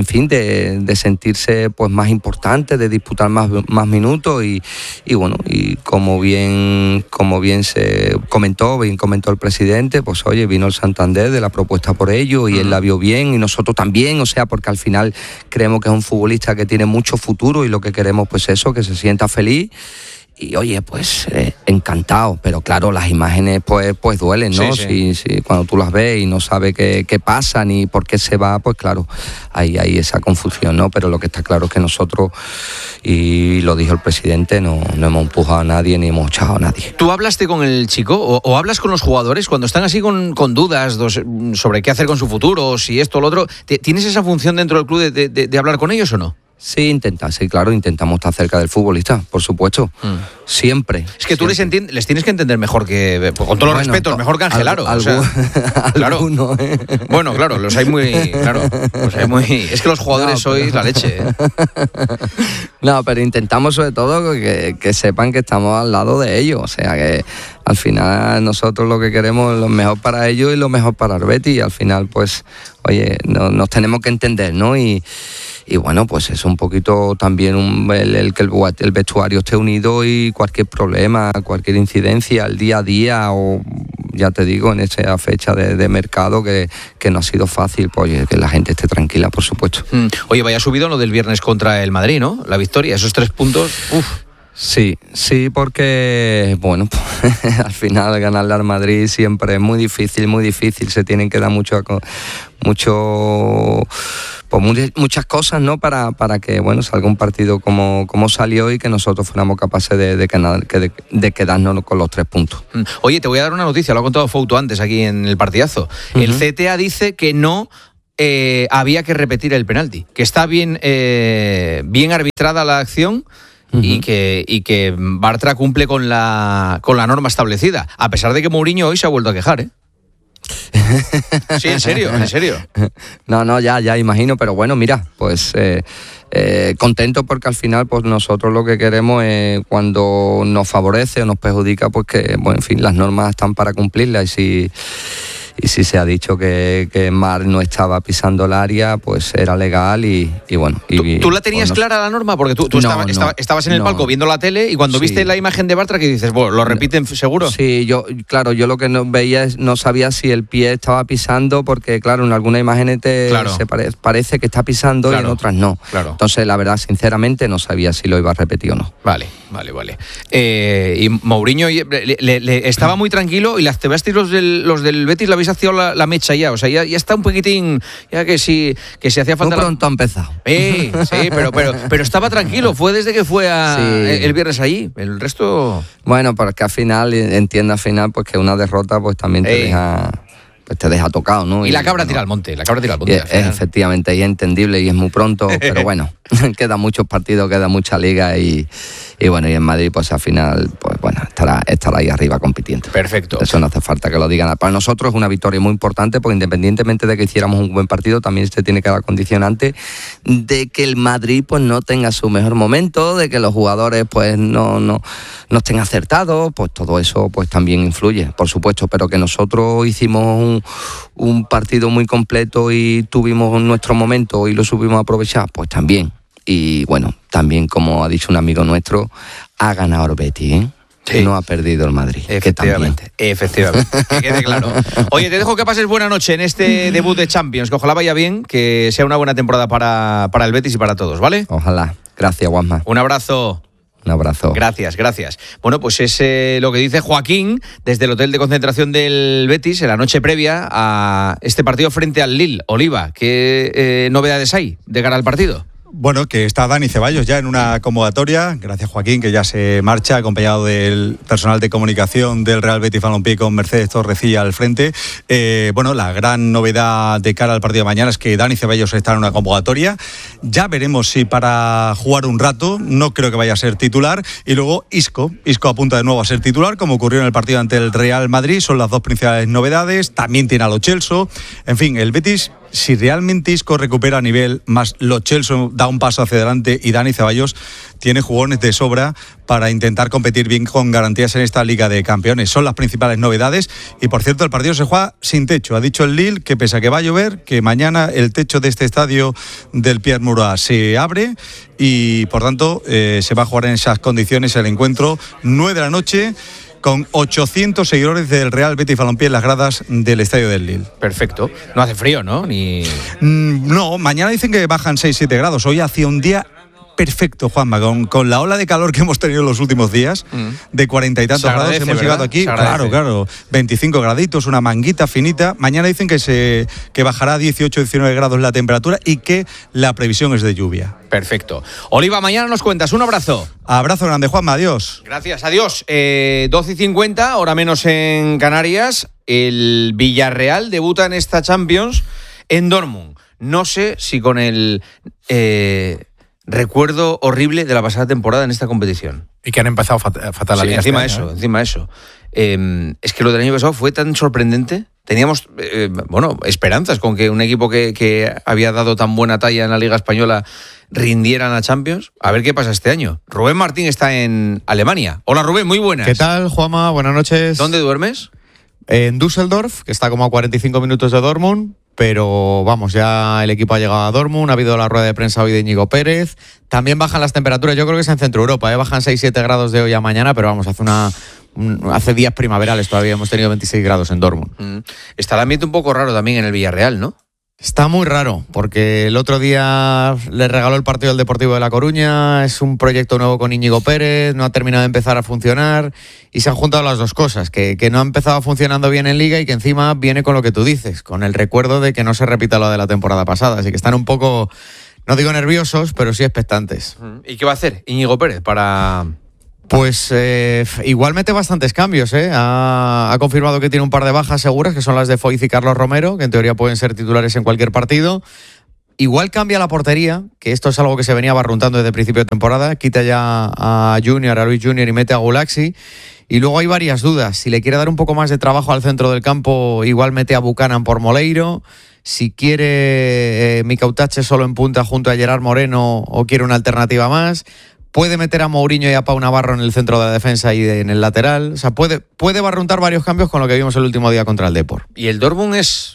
sentirse pues más importante, de disputar más minutos y bueno, y como bien se comentó, bien comentó el presidente, pues oye, vino el Santander de la propuesta por ello y él la vio bien y nosotros también, o sea, porque al final creemos que es un futbolista que tiene mucho futuro y lo que queremos pues eso, que se sienta feliz. Y oye, pues encantado, pero claro, las imágenes pues duelen, ¿no? Sí. Cuando tú las ves y no sabes qué pasa ni por qué se va, pues claro, hay esa confusión, ¿no? Pero lo que está claro es que nosotros, y lo dijo el presidente, no hemos empujado a nadie ni hemos echado a nadie. ¿Tú hablaste con el chico o hablas con los jugadores cuando están así con dudas sobre qué hacer con su futuro, si esto o lo otro? ¿Tienes esa función dentro del club de hablar con ellos o no? Sí, claro, intentamos estar cerca del futbolista, por supuesto, siempre. Es que tú les tienes que entender mejor que, con todos los respetos, mejor que Angelaro. Claro. Bueno, claro, los hay muy... Es que los jugadores sois la leche. No, pero intentamos sobre todo que sepan que estamos al lado de ellos, o sea que al final nosotros lo que queremos es lo mejor para ellos y lo mejor para el Betis, y al final pues, oye, nos tenemos que entender, ¿no? Y bueno, pues es un poquito también el que el vestuario esté unido y cualquier problema, cualquier incidencia, el día a día o ya te digo, en esa fecha de mercado que no ha sido fácil, pues oye, que la gente esté tranquila, por supuesto. Oye, vaya subido lo del viernes contra el Madrid, ¿no? La victoria, esos 3 puntos, Sí, porque, bueno, pues, al final ganarle al Madrid siempre es muy difícil, se tienen que dar muchas cosas, ¿no? Para que, bueno, salga un partido como salió y que nosotros fuéramos capaces de quedarnos con los 3 puntos. Oye, te voy a dar una noticia, lo ha contado Fouto antes aquí en el partidazo. El CTA dice que no había que repetir el penalti, que está bien arbitrada la acción. Y que Bartra cumple con la norma establecida, a pesar de que Mourinho hoy se ha vuelto a quejar, ¿eh? Sí, en serio. No, ya imagino, pero bueno, mira, pues contento porque al final pues nosotros lo que queremos es, cuando nos favorece o nos perjudica, pues que, bueno, en fin, las normas están para cumplirlas, y si se ha dicho que Mar no estaba pisando el área, pues era legal y bueno. ¿Tú la tenías clara la norma? Porque tú estabas en el palco viendo la tele y cuando viste la imagen de Bartra, que dices, bueno, ¿lo repiten seguro? Sí, yo lo que no veía no sabía si el pie estaba pisando, porque claro, en algunas imágenes parece que está pisando, y en otras no. Claro. Entonces, la verdad, sinceramente, no sabía si lo iba a repetir o no. Vale. Y Mourinho estaba muy tranquilo, y las Sebastián, los del Betis, la habéis activado la mecha ya, o sea, ya está un poquitín, ya que si hacía falta... Muy pronto ha empezado. Sí, pero estaba tranquilo, fue desde que fue el viernes allí, el resto... Bueno, porque al final, pues que una derrota pues también te deja tocado, ¿no? Y la cabra tira al monte, efectivamente, y es entendible y es muy pronto, pero bueno, quedan muchos partidos, queda mucha liga y bueno, y en Madrid pues al final, pues bueno, estará ahí arriba compitiendo. Perfecto. Eso no hace falta que lo digan. Para nosotros es una victoria muy importante, porque independientemente de que hiciéramos un buen partido, también se tiene que dar condicionante de que el Madrid pues no tenga su mejor momento, de que los jugadores pues no estén acertados, pues todo eso pues también influye, por supuesto, pero que nosotros hicimos un partido muy completo y tuvimos nuestro momento y lo supimos aprovechar, pues también. Y bueno, también, como ha dicho un amigo nuestro, ha ganado el Betis, ¿eh? Sí. No ha perdido el Madrid. Efectivamente, que quede claro. Oye, te dejo que pases buena noche en este debut de Champions, que ojalá vaya bien, que sea una buena temporada para el Betis y para todos, ¿vale? Ojalá. Gracias, Juanma. Un abrazo. Un abrazo. Gracias. Bueno, pues es lo que dice Joaquín desde el hotel de concentración del Betis en la noche previa a este partido frente al Lille. Oliva, ¿qué novedades hay de cara al partido? Bueno, que está Dani Ceballos ya en una convocatoria, gracias Joaquín, que ya se marcha, acompañado del personal de comunicación del Real Betis Balompié con Mercedes Torrecilla al frente. Bueno, la gran novedad de cara al partido de mañana es que Dani Ceballos está en una convocatoria. Ya veremos si para jugar un rato, no creo que vaya a ser titular. Y luego Isco apunta de nuevo a ser titular, como ocurrió en el partido ante el Real Madrid. Son las dos principales novedades. También tiene a Lo Celso. En fin, el Betis, si realmente Isco recupera a nivel, más Lo Celso da un paso hacia adelante y Dani Ceballos tiene jugones de sobra para intentar competir bien con garantías en esta Liga de Campeones. Son las principales novedades. Y por cierto, el partido se juega sin techo. Ha dicho el Lille que, pese a que va a llover, que mañana el techo de este estadio del Pierre Murat se abre y por tanto se va a jugar en esas condiciones el encuentro, 9 de la noche, con 800 seguidores del Real Betis Balompié en las gradas del estadio del Lille. Perfecto. No hace frío, ¿no? No, mañana dicen que bajan 6-7 grados. Hoy hacía un día perfecto, Juanma, con la ola de calor que hemos tenido en los últimos días, de 40 y tantos grados, hemos llegado aquí, claro, 25 graditos, una manguita finita. Mañana dicen que bajará a 18-19 grados la temperatura y que la previsión es de lluvia. Perfecto. Oliva, mañana nos cuentas. Un abrazo. Abrazo grande, Juanma. Adiós. Gracias, adiós. 12:50, hora menos en Canarias. El Villarreal debuta en esta Champions en Dortmund. No sé si con el recuerdo horrible de la pasada temporada en esta competición. Y que han empezado fatal la liga. Encima eso. Es que lo del año pasado fue tan sorprendente. Teníamos, esperanzas con que un equipo que había dado tan buena talla en la Liga Española rindiera en la Champions. A ver qué pasa este año. Rubén Martín está en Alemania. Hola, Rubén, muy buenas. ¿Qué tal, Juanma? Buenas noches. ¿Dónde duermes? En Düsseldorf, que está como a 45 minutos de Dortmund. Pero vamos, ya el equipo ha llegado a Dortmund, ha habido la rueda de prensa hoy de Íñigo Pérez. También bajan las temperaturas, yo creo que es en Centro Europa, bajan 6-7 grados de hoy a mañana, pero vamos, hace días primaverales todavía hemos tenido 26 grados en Dortmund. Está el ambiente un poco raro también en el Villarreal, ¿no? Está muy raro, porque el otro día le regaló el partido al Deportivo de La Coruña, es un proyecto nuevo con Íñigo Pérez, no ha terminado de empezar a funcionar y se han juntado las dos cosas, que no ha empezado funcionando bien en Liga y que encima viene con lo que tú dices, con el recuerdo de que no se repita lo de la temporada pasada, así que están un poco, no digo nerviosos, pero sí expectantes. ¿Y qué va a hacer Íñigo Pérez para...? Pues igual mete bastantes cambios, ¿eh? Ha confirmado que tiene un par de bajas seguras, que son las de Foyth y Carlos Romero, que en teoría pueden ser titulares en cualquier partido. Igual cambia la portería, que esto es algo que se venía barruntando desde el principio de temporada. Quita ya a Luis Junior y mete a Gulaxi. Y luego hay varias dudas. Si le quiere dar un poco más de trabajo al centro del campo, igual mete a Buchanan por Moleiro. Si quiere Mika Utache solo en punta junto a Gerard Moreno o quiere una alternativa más. Puede meter a Mourinho y a Pau Navarro en el centro de la defensa y en el lateral. O sea, puede barruntar varios cambios con lo que vimos el último día contra el Depor. ¿Y el Dortmund es...?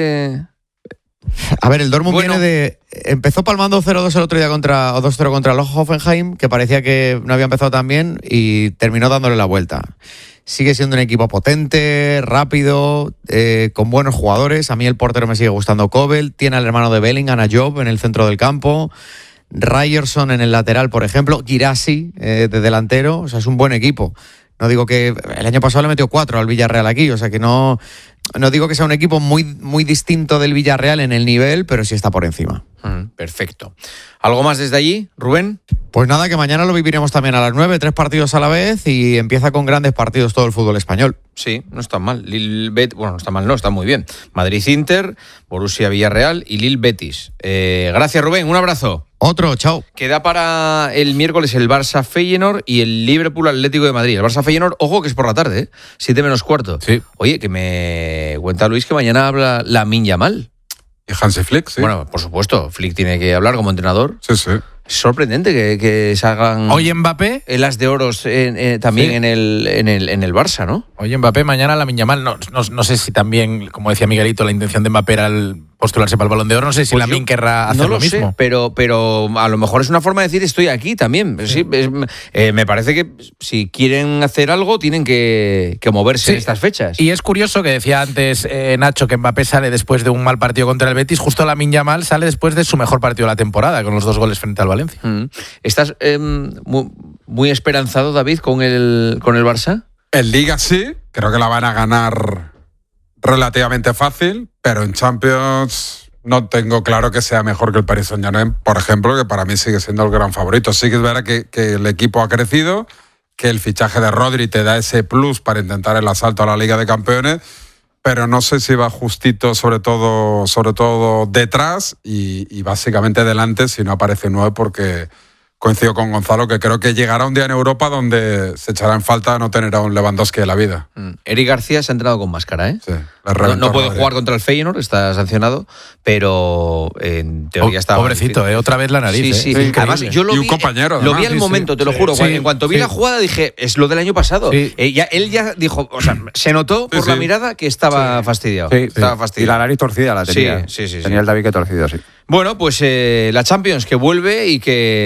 A ver, el Dortmund viene de... Empezó palmando 0-2 el otro día o 2-0 contra el Hoffenheim, que parecía que no había empezado tan bien y terminó dándole la vuelta. Sigue siendo un equipo potente, rápido, con buenos jugadores. A mí el portero me sigue gustando, Kobel. Tiene al hermano de Bellingham, a Job, en el centro del campo. Ryerson en el lateral, por ejemplo, Guirassy de delantero, o sea, es un buen equipo. No digo que el año pasado le metió 4 al Villarreal aquí, o sea que no digo que sea un equipo muy, muy distinto del Villarreal en el nivel, pero sí está por encima. Perfecto. ¿Algo más desde allí, Rubén? Pues nada, que mañana lo viviremos también a las 9, 3 partidos a la vez y empieza con grandes partidos todo el fútbol español. Sí, no está mal. No está mal, no, está muy bien. Madrid-Inter, Borussia-Villarreal y Lille-Betis. Gracias, Rubén, un abrazo. Otro, chao. Queda para el miércoles el Barça-Feyenoord y el Liverpool-Atlético de Madrid. El Barça-Feyenoord, ojo que es por la tarde, 7 menos cuarto. Sí. Oye, que me cuenta Luis que mañana habla Lamine Yamal. Y Hansi Flick, sí. Bueno, por supuesto, Flick tiene que hablar como entrenador. Sí, sí. Es sorprendente que salgan... Hoy Mbappé... El as de oros también sí. en el Barça, ¿no? Hoy Mbappé, mañana Lamine Yamal. No sé si también, como decía Miguelito, la intención de Mbappé era postularse para el Balón de Oro. No sé si pues Lamine querrá hacer lo mismo. Sé, pero a lo mejor es una forma de decir estoy aquí también. Sí, me parece que si quieren hacer algo tienen que moverse en estas fechas. Y es curioso que decía antes Nacho que Mbappé sale después de un mal partido contra el Betis. Justo Lamine Yamal sale después de su mejor partido de la temporada, con los 2 goles frente al Valencia. ¿Estás muy esperanzado, David, con el Barça? En Liga sí, creo que la van a ganar relativamente fácil, pero en Champions no tengo claro que sea mejor que el Paris Saint-Germain, por ejemplo, que para mí sigue siendo el gran favorito. Sí que es verdad que el equipo ha crecido, que el fichaje de Rodri te da ese plus para intentar el asalto a la Liga de Campeones, pero no sé si va justito sobre todo detrás y básicamente delante si no aparece 9 porque... Coincido con Gonzalo, que creo que llegará un día en Europa donde se echará en falta no tener a un Lewandowski en la vida. Eric García se ha entrenado con máscara, ¿eh? Sí, no puede jugar contra el Feyenoord, está sancionado, pero en teoría está... Pobrecito, otra vez la nariz. Sí. Además, yo lo vi, un compañero. Lo vi al momento, te lo juro. En cuanto vi la jugada dije, es lo del año pasado. Sí. Él ya dijo, o sea, se notó por la mirada que estaba fastidiado. Estaba fastidiado. Y la nariz torcida la tenía. Sí. Tenía el David que torcido, sí. Bueno, pues la Champions que vuelve y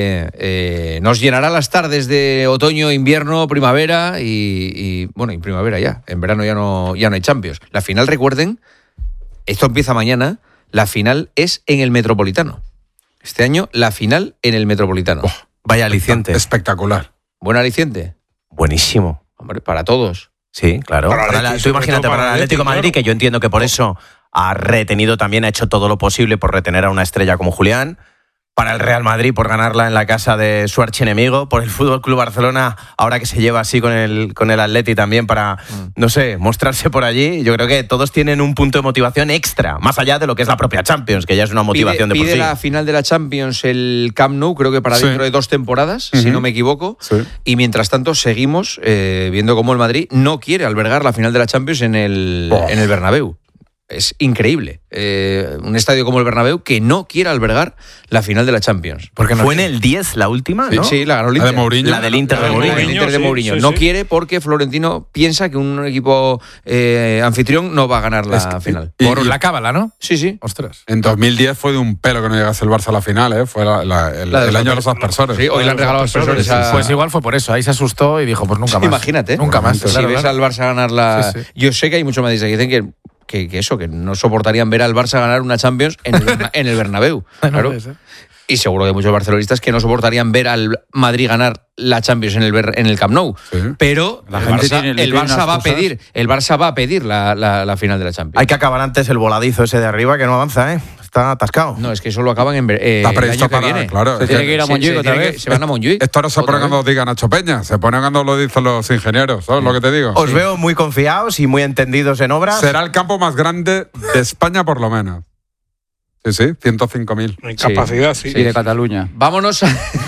que nos llenará las tardes de otoño, invierno, primavera y primavera ya. En verano ya no hay Champions. La final, recuerden, esto empieza mañana, la final es en el Metropolitano. Este año la final en el Metropolitano. Vaya aliciente. Espectacular. ¿Buen aliciente? Buenísimo. Hombre, para todos. Sí, claro. Tú imagínate para el Atlético de Madrid, que yo entiendo que por eso ha retenido también, ha hecho todo lo posible por retener a una estrella como Julián. Para el Real Madrid, por ganarla en la casa de su archienemigo. Por el Fútbol Club Barcelona, ahora que se lleva así con el Atleti también para, no sé, mostrarse por allí. Yo creo que todos tienen un punto de motivación extra, más allá de lo que es la propia Champions, que ya es una motivación de por sí. Pide la final de la Champions el Camp Nou, creo que para dentro de 2 temporadas, si no me equivoco. Sí. Y mientras tanto seguimos viendo cómo el Madrid no quiere albergar la final de la Champions en el Bernabéu. Es increíble. Un estadio como el Bernabéu que no quiera albergar la final de la Champions. Porque fue en el 10 la última, ¿no? Sí, la ganó el Inter. La del Inter de Mourinho. El Inter de Mourinho. No quiere porque Florentino piensa que un equipo anfitrión no va a ganar la final. Por la cábala, ¿no? Sí. Ostras. En 2010 fue de un pelo que no llegase el Barça a la final, ¿eh? Fue el año de los aspersores. Sí, hoy le han regalado aspersores. Pues igual fue por eso. Ahí se asustó y dijo, pues nunca más. Imagínate. Nunca más. Si ves al Barça ganar la... Sí. Yo sé que hay muchos madridistas que dicen que que no soportarían ver al Barça ganar una Champions en el Bernabéu. Claro. Y seguro que muchos barcelonistas que no soportarían ver al Madrid ganar la Champions en el Camp Nou. Sí. Pero el Barça va a pedir la final de la Champions. Hay que acabar antes el voladizo ese de arriba que no avanza, ¿eh? Está atascado. No, es que eso lo acaban el año que viene. Claro, se tiene que ir a Montjuic otra vez. Se van a Montjuic. Esto no se pone cuando lo diga Nacho Peña, se pone cuando lo dicen los ingenieros, ¿sabes lo que te digo? Os veo muy confiados y muy entendidos en obras. Será el campo más grande de España por lo menos. Sí, 105.000. En capacidad, sí. Sí, de Cataluña. Vámonos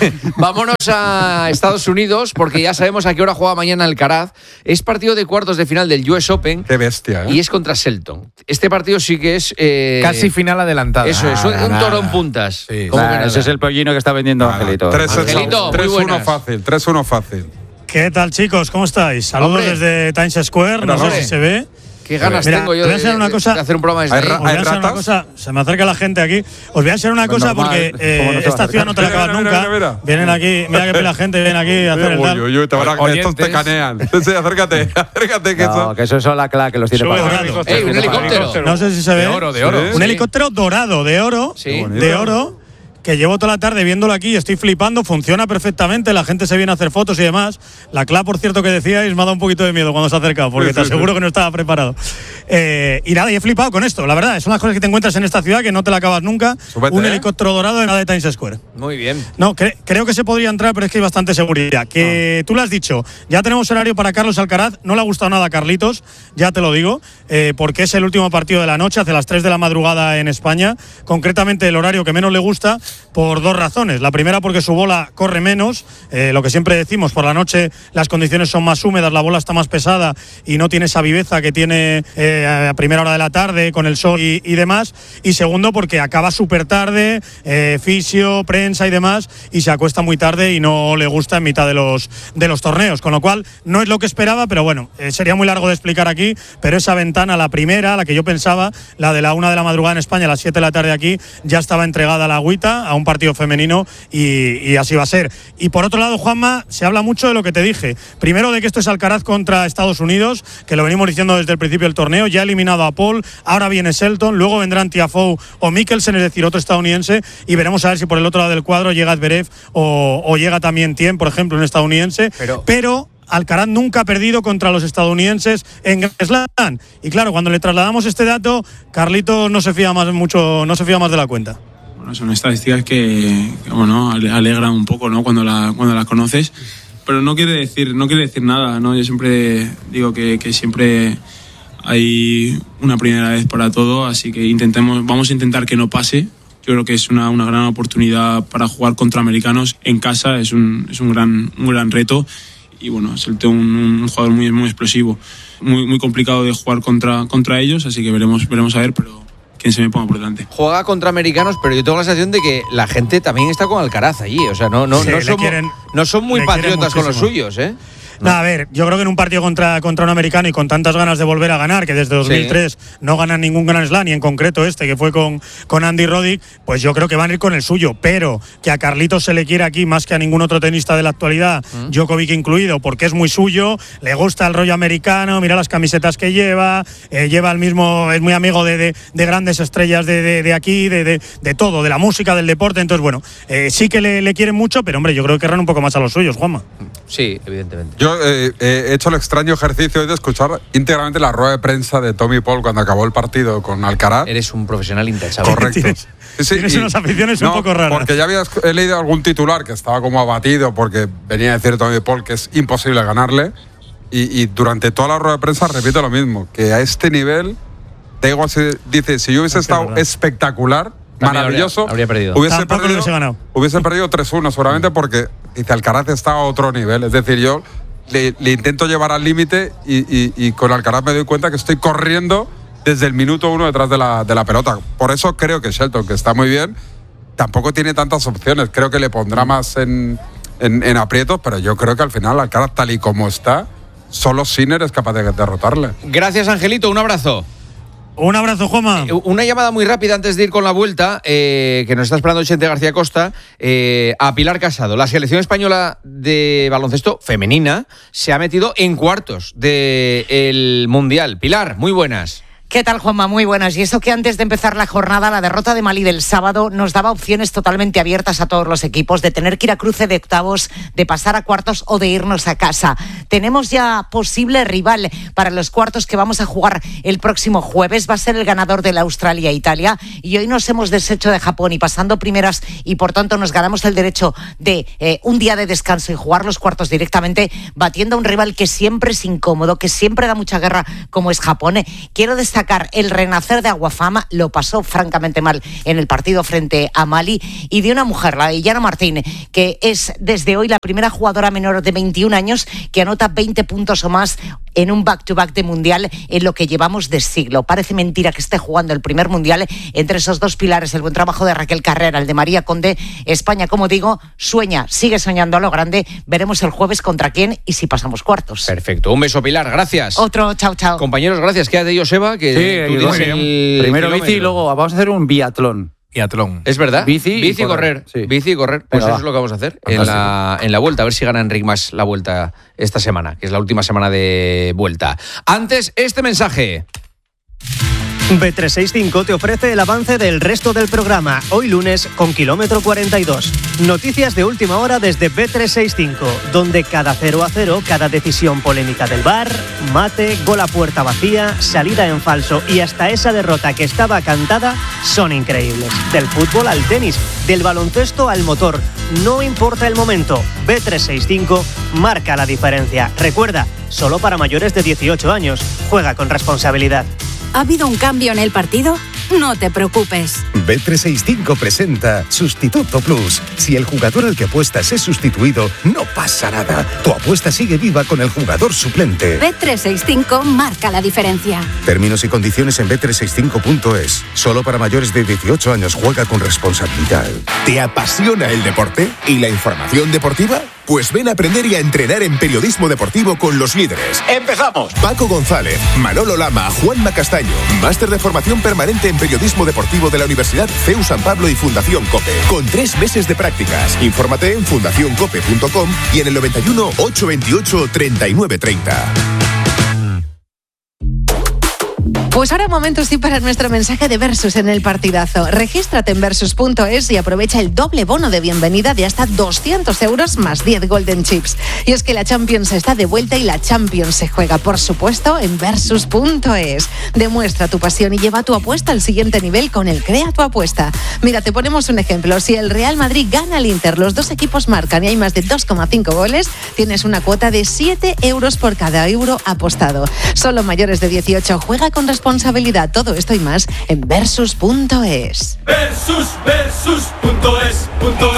a Estados Unidos, porque ya sabemos a qué hora juega mañana Alcaraz. Es partido de cuartos de final del US Open. Qué bestia, ¿eh? Y es contra Shelton. Este partido sí que es... casi final adelantada. Eso es, un toro en puntas. Sí. Ese es el pollino que está vendiendo Angelito. 3-1 fácil, 3-1 fácil. ¿Qué tal, chicos? ¿Cómo estáis? Saludos desde Times Square, no sé si se ve. Qué ganas tengo yo de hacer un programa desde ahí. ¿Hay ratas? Se me acerca la gente aquí. Os voy a enseñar una cosa porque esta ciudad no te la acabas nunca. Vienen aquí, mira que la gente viene aquí a hacer el tal. Estos te canean. Sí, acércate. Que eso es la clave que los tiene para un helicóptero. No sé si se ve. De oro. Un helicóptero dorado, de oro. Que llevo toda la tarde viéndolo aquí y estoy flipando, funciona perfectamente, la gente se viene a hacer fotos y demás. La CLA, por cierto, que decíais, me ha dado un poquito de miedo cuando se ha acercado, porque te aseguro que no estaba preparado. Y nada, y he flipado con esto, la verdad, son las cosas que te encuentras en esta ciudad que no te la acabas nunca. Súbete, un helicóptero dorado en la de Times Square. Muy bien. No, creo que se podría entrar, pero es que hay bastante seguridad. Tú lo has dicho, ya tenemos horario para Carlos Alcaraz, no le ha gustado nada a Carlitos, ya te lo digo, porque es el último partido de la noche, hace las 3 de la madrugada en España, concretamente el horario que menos le gusta, por dos razones. La primera, porque su bola corre menos, lo que siempre decimos, por la noche las condiciones son más húmedas, la bola está más pesada y no tiene esa viveza que tiene a primera hora de la tarde con el sol y demás. Y segundo, porque acaba súper tarde, fisio, prensa y demás, y se acuesta muy tarde y no le gusta en mitad de los torneos, con lo cual no es lo que esperaba, pero bueno, sería muy largo de explicar aquí, pero esa ventana, la primera, la que yo pensaba, la de la 1 de la madrugada en España, a las 7 de la tarde aquí, ya estaba entregada a la agüita, a un partido femenino, y así va a ser. Y por otro lado, Juanma, se habla mucho de lo que te dije. Primero, de que esto es Alcaraz contra Estados Unidos, que lo venimos diciendo desde el principio del torneo, ya ha eliminado a Paul, ahora viene Shelton, luego vendrán Tiafoe o Mikkelsen, es decir, otro estadounidense, y veremos a ver si por el otro lado del cuadro llega Zverev o llega también Thiem, por ejemplo, un estadounidense, pero Alcaraz nunca ha perdido contra los estadounidenses en Grand Slam. Y claro, cuando le trasladamos este dato, Carlitos no se fía más de la cuenta. Bueno, son estadísticas que bueno, alegran un poco, ¿no? Cuando la conoces, pero no quiere decir nada, ¿no? Yo siempre digo que siempre hay una primera vez para todo, así que vamos a intentar que no pase. Yo creo que es una gran oportunidad para jugar contra americanos en casa, es un gran reto. Y bueno, es un jugador muy, muy explosivo, muy complicado de jugar contra ellos, así que veremos a ver, pero quién se me ponga por delante. Juega contra americanos, pero yo tengo la sensación de que la gente también está con Alcaraz allí, o sea, no son muy patriotas con los suyos, ¿eh? No, a ver, yo creo que en un partido contra un americano y con tantas ganas de volver a ganar, que desde 2003 no ganan ningún Grand Slam, y en concreto que fue con Andy Roddick, pues yo creo que van a ir con el suyo, pero que a Carlitos se le quiere aquí más que a ningún otro tenista de la actualidad, Djokovic incluido, porque es muy suyo, le gusta el rollo americano, mira las camisetas que lleva el mismo, es muy amigo de grandes estrellas de aquí, de todo, de la música, del deporte, entonces bueno, sí que le quieren mucho, pero hombre, yo creo que querrán un poco más a los suyos, Juanma. Sí, evidentemente. Yo he hecho el extraño ejercicio de escuchar íntegramente la rueda de prensa de Tommy Paul cuando acabó el partido con Alcaraz. Eres un profesional intachable. Correcto. Tienes unas aficiones un poco raras. Porque ya he leído algún titular que estaba como abatido porque venía a decir Tommy Paul que es imposible ganarle. Y durante toda la rueda de prensa repite lo mismo, que a este nivel, dice, si yo hubiese estado espectacular, maravilloso, habría perdido. Hubiese perdido 3-1 seguramente, porque dice Alcaraz está a otro nivel. Es decir, yo le intento llevar al límite y con Alcaraz me doy cuenta que estoy corriendo desde el minuto 1 detrás de la pelota. Por eso creo que Shelton, que está muy bien, tampoco tiene tantas opciones. Creo que le pondrá más en aprietos, pero yo creo que al final Alcaraz, tal y como está, solo Sinner es capaz de derrotarle. Gracias, Angelito, un abrazo. Un abrazo, Juanma. Una llamada muy rápida antes de ir con la vuelta, que nos está esperando Chente García Costa, a Pilar Casado. La selección española de baloncesto femenina se ha metido en cuartos del Mundial. Pilar, muy buenas. ¿Qué tal, Juanma? Muy buenas. Y eso que antes de empezar la jornada, la derrota de Malí del sábado nos daba opciones totalmente abiertas a todos los equipos de tener que ir a cruce de octavos, de pasar a cuartos o de irnos a casa. Tenemos ya posible rival para los cuartos que vamos a jugar el próximo jueves. Va a ser el ganador de la Australia-Italia. Y hoy nos hemos deshecho de Japón y pasando primeras, y por tanto nos ganamos el derecho de un día de descanso y jugar los cuartos directamente, batiendo a un rival que siempre es incómodo, que siempre da mucha guerra, como es Japón. Quiero destacar el renacer de Aguafama, lo pasó francamente mal en el partido frente a Mali, y de una mujer, la de Yana Martín, que es desde hoy la primera jugadora menor de 21 años que anota 20 puntos o más en un back-to-back de mundial en lo que llevamos de siglo. Parece mentira que esté jugando el primer mundial. Entre esos dos pilares, el buen trabajo de Raquel Carrera, el de María Conde, España, como digo, sueña, sigue soñando a lo grande. Veremos el jueves contra quién y si pasamos cuartos. Perfecto. Un beso, Pilar. Gracias. Otro. Chao, chao. Compañeros, gracias. Quédate, Joseba, que tú tienes el primero kilómetro. bici y luego vamos a hacer un biatlón. Es verdad. Bici y correr. Sí. Bici y correr. Pues Venga, eso es lo que vamos a hacer en fantástico. la vuelta. A ver si gana Enric Mas la vuelta esta semana, que es la última semana de vuelta. Antes, este mensaje. Bet365 te ofrece el avance del resto del programa, hoy lunes con kilómetro 42. Noticias de última hora desde Bet365, donde cada 0-0, cada decisión polémica del VAR, mate, gol a puerta vacía, salida en falso y hasta esa derrota que estaba cantada son increíbles. Del fútbol al tenis, del baloncesto al motor, no importa el momento, Bet365 marca la diferencia. Recuerda, solo para mayores de 18 años, juega con responsabilidad. ¿Ha habido un cambio en el partido? No te preocupes. Bet365 presenta Sustituto Plus. Si el jugador al que apuestas es sustituido, no pasa nada. Tu apuesta sigue viva con el jugador suplente. Bet365 marca la diferencia. Términos y condiciones en bet365.es. Solo para mayores de 18 años. Juega con responsabilidad. ¿Te apasiona el deporte y la información deportiva? Pues ven a aprender y a entrenar en periodismo deportivo con los líderes. ¡Empezamos! Paco González, Manolo Lama, Juanma Castaño. Máster de formación permanente en periodismo deportivo de la Universidad CEU San Pablo y Fundación COPE. Con 3 meses de prácticas. Infórmate en fundacioncope.com y en el 91 828 3930. Pues ahora momento sí para nuestro mensaje de Versus en el partidazo. Regístrate en Versus.es y aprovecha el doble bono de bienvenida de hasta 200 euros más 10 Golden Chips. Y es que la Champions está de vuelta y la Champions se juega, por supuesto, en Versus.es. Demuestra tu pasión y lleva tu apuesta al siguiente nivel con el Crea tu Apuesta. Mira, te ponemos un ejemplo. Si el Real Madrid gana al Inter, los dos equipos marcan y hay más de 2,5 goles, tienes una cuota de 7 euros por cada euro apostado. Solo mayores de 18. Juega con responsabilidad. Todo esto y más en Versus.es. Versus.es.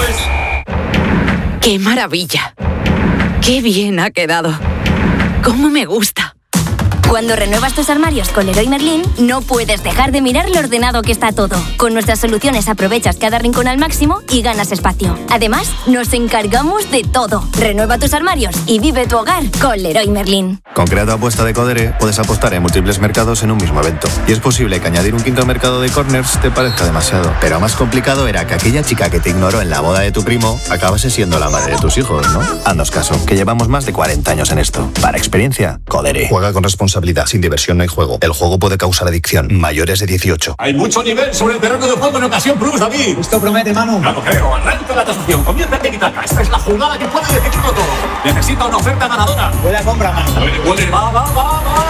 ¡Qué maravilla! ¡Qué bien ha quedado! ¡Cómo me gusta! Cuando renuevas tus armarios con Leroy Merlin, no puedes dejar de mirar lo ordenado que está todo. Con nuestras soluciones aprovechas cada rincón al máximo y ganas espacio. Además, nos encargamos de todo. Renueva tus armarios y vive tu hogar con Leroy Merlin. Con Crea tu Apuesta de Codere puedes apostar en múltiples mercados en un mismo evento. Y es posible que añadir un quinto mercado de corners te parezca demasiado. Pero más complicado era que aquella chica que te ignoró en la boda de tu primo acabase siendo la madre de tus hijos, ¿no? Haznos caso, que llevamos más de 40 años en esto. Para experiencia, Codere. Juega con responsabilidad. Sin diversión no hay juego. El juego puede causar adicción. Mayores de 18. Hay mucho nivel sobre el terreno de juego en Ocasión Plus, David. Esto promete, Manu. No lo creo. Arranca la tasación. Comienza en Tiki-Taka. Esta es la jugada que puede decidirlo todo. Necesita una oferta ganadora. Buena compra, Manu. Puede. Va.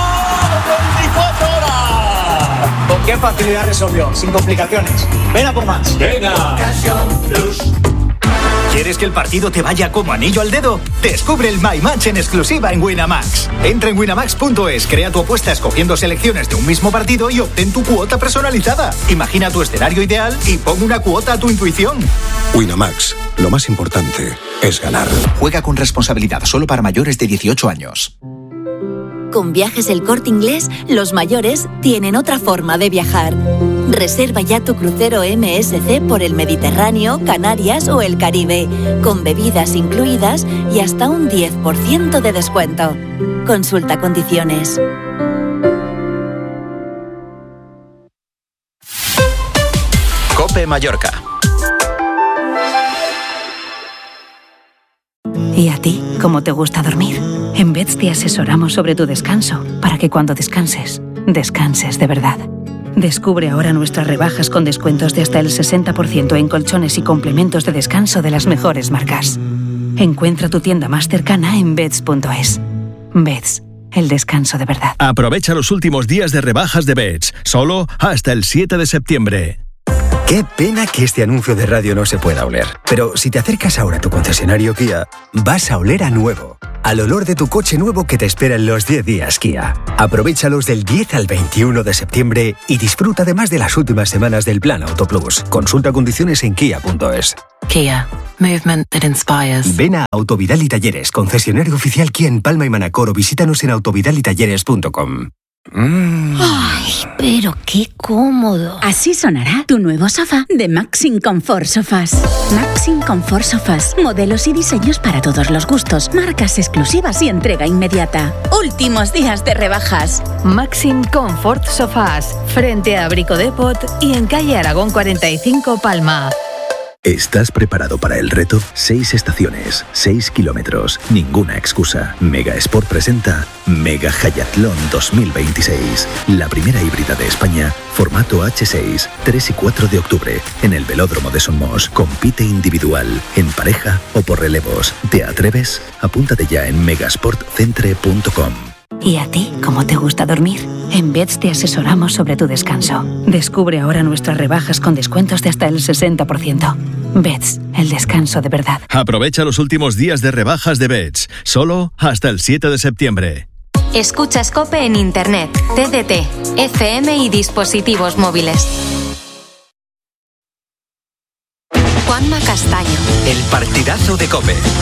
24 horas. ¿Con qué facilidad resolvió? Sin complicaciones. Ven a por más. Venga. Ocasión Plus. ¿Quieres que el partido te vaya como anillo al dedo? Descubre el My Match en exclusiva en Winamax. Entra en winamax.es, crea tu apuesta escogiendo selecciones de un mismo partido y obtén tu cuota personalizada. Imagina tu escenario ideal y pon una cuota a tu intuición. Winamax, lo más importante es ganar. Juega con responsabilidad, solo para mayores de 18 años. Con Viajes El Corte Inglés, los mayores tienen otra forma de viajar. Reserva ya tu crucero MSC por el Mediterráneo, Canarias o el Caribe, con bebidas incluidas y hasta un 10% de descuento. Consulta condiciones. COPE Mallorca. ¿Y a ti, cómo te gusta dormir? En Beds te asesoramos sobre tu descanso, para que cuando descanses descanses de verdad. Descubre ahora nuestras rebajas con descuentos de hasta el 60% en colchones y complementos de descanso de las mejores marcas. Encuentra tu tienda más cercana en Beds.es. Beds, el descanso de verdad. Aprovecha los últimos días de rebajas de Beds, solo hasta el 7 de septiembre. Qué pena que este anuncio de radio no se pueda oler. Pero si te acercas ahora a tu concesionario Kia, vas a oler a nuevo. Al olor de tu coche nuevo que te espera en los 10 días Kia. Aprovéchalos del 10 al 21 de septiembre y disfruta además de las últimas semanas del Plan Auto Plus. Consulta condiciones en kia.es. Kia. Movement that inspires. Ven a Autovidal y Talleres, concesionario oficial Kia en Palma y Manacor, o visítanos en autovidalitalleres.com. ¡Ay, pero qué cómodo! Así sonará tu nuevo sofá de Maxim Comfort Sofás. Maxim Comfort Sofás. Modelos y diseños para todos los gustos. Marcas exclusivas y entrega inmediata. Últimos días de rebajas. Maxim Comfort Sofás. Frente a Brico Depot y en calle Aragón 45, Palma. ¿Estás preparado para el reto? 6 estaciones, 6 kilómetros, ninguna excusa. Mega Sport presenta Mega Hayatlón 2026. La primera híbrida de España, formato H6, 3 y 4 de octubre, en el Velódromo de Somos. Compite individual, en pareja o por relevos. ¿Te atreves? Apúntate ya en megasportcentre.com. ¿Y a ti cómo te gusta dormir? En Beds te asesoramos sobre tu descanso. Descubre ahora nuestras rebajas con descuentos de hasta el 60%. Beds, el descanso de verdad. Aprovecha los últimos días de rebajas de Beds, solo hasta el 7 de septiembre. Escuchas COPE en Internet, TDT, FM y dispositivos móviles. Juanma Castaño. El partidazo de COPE.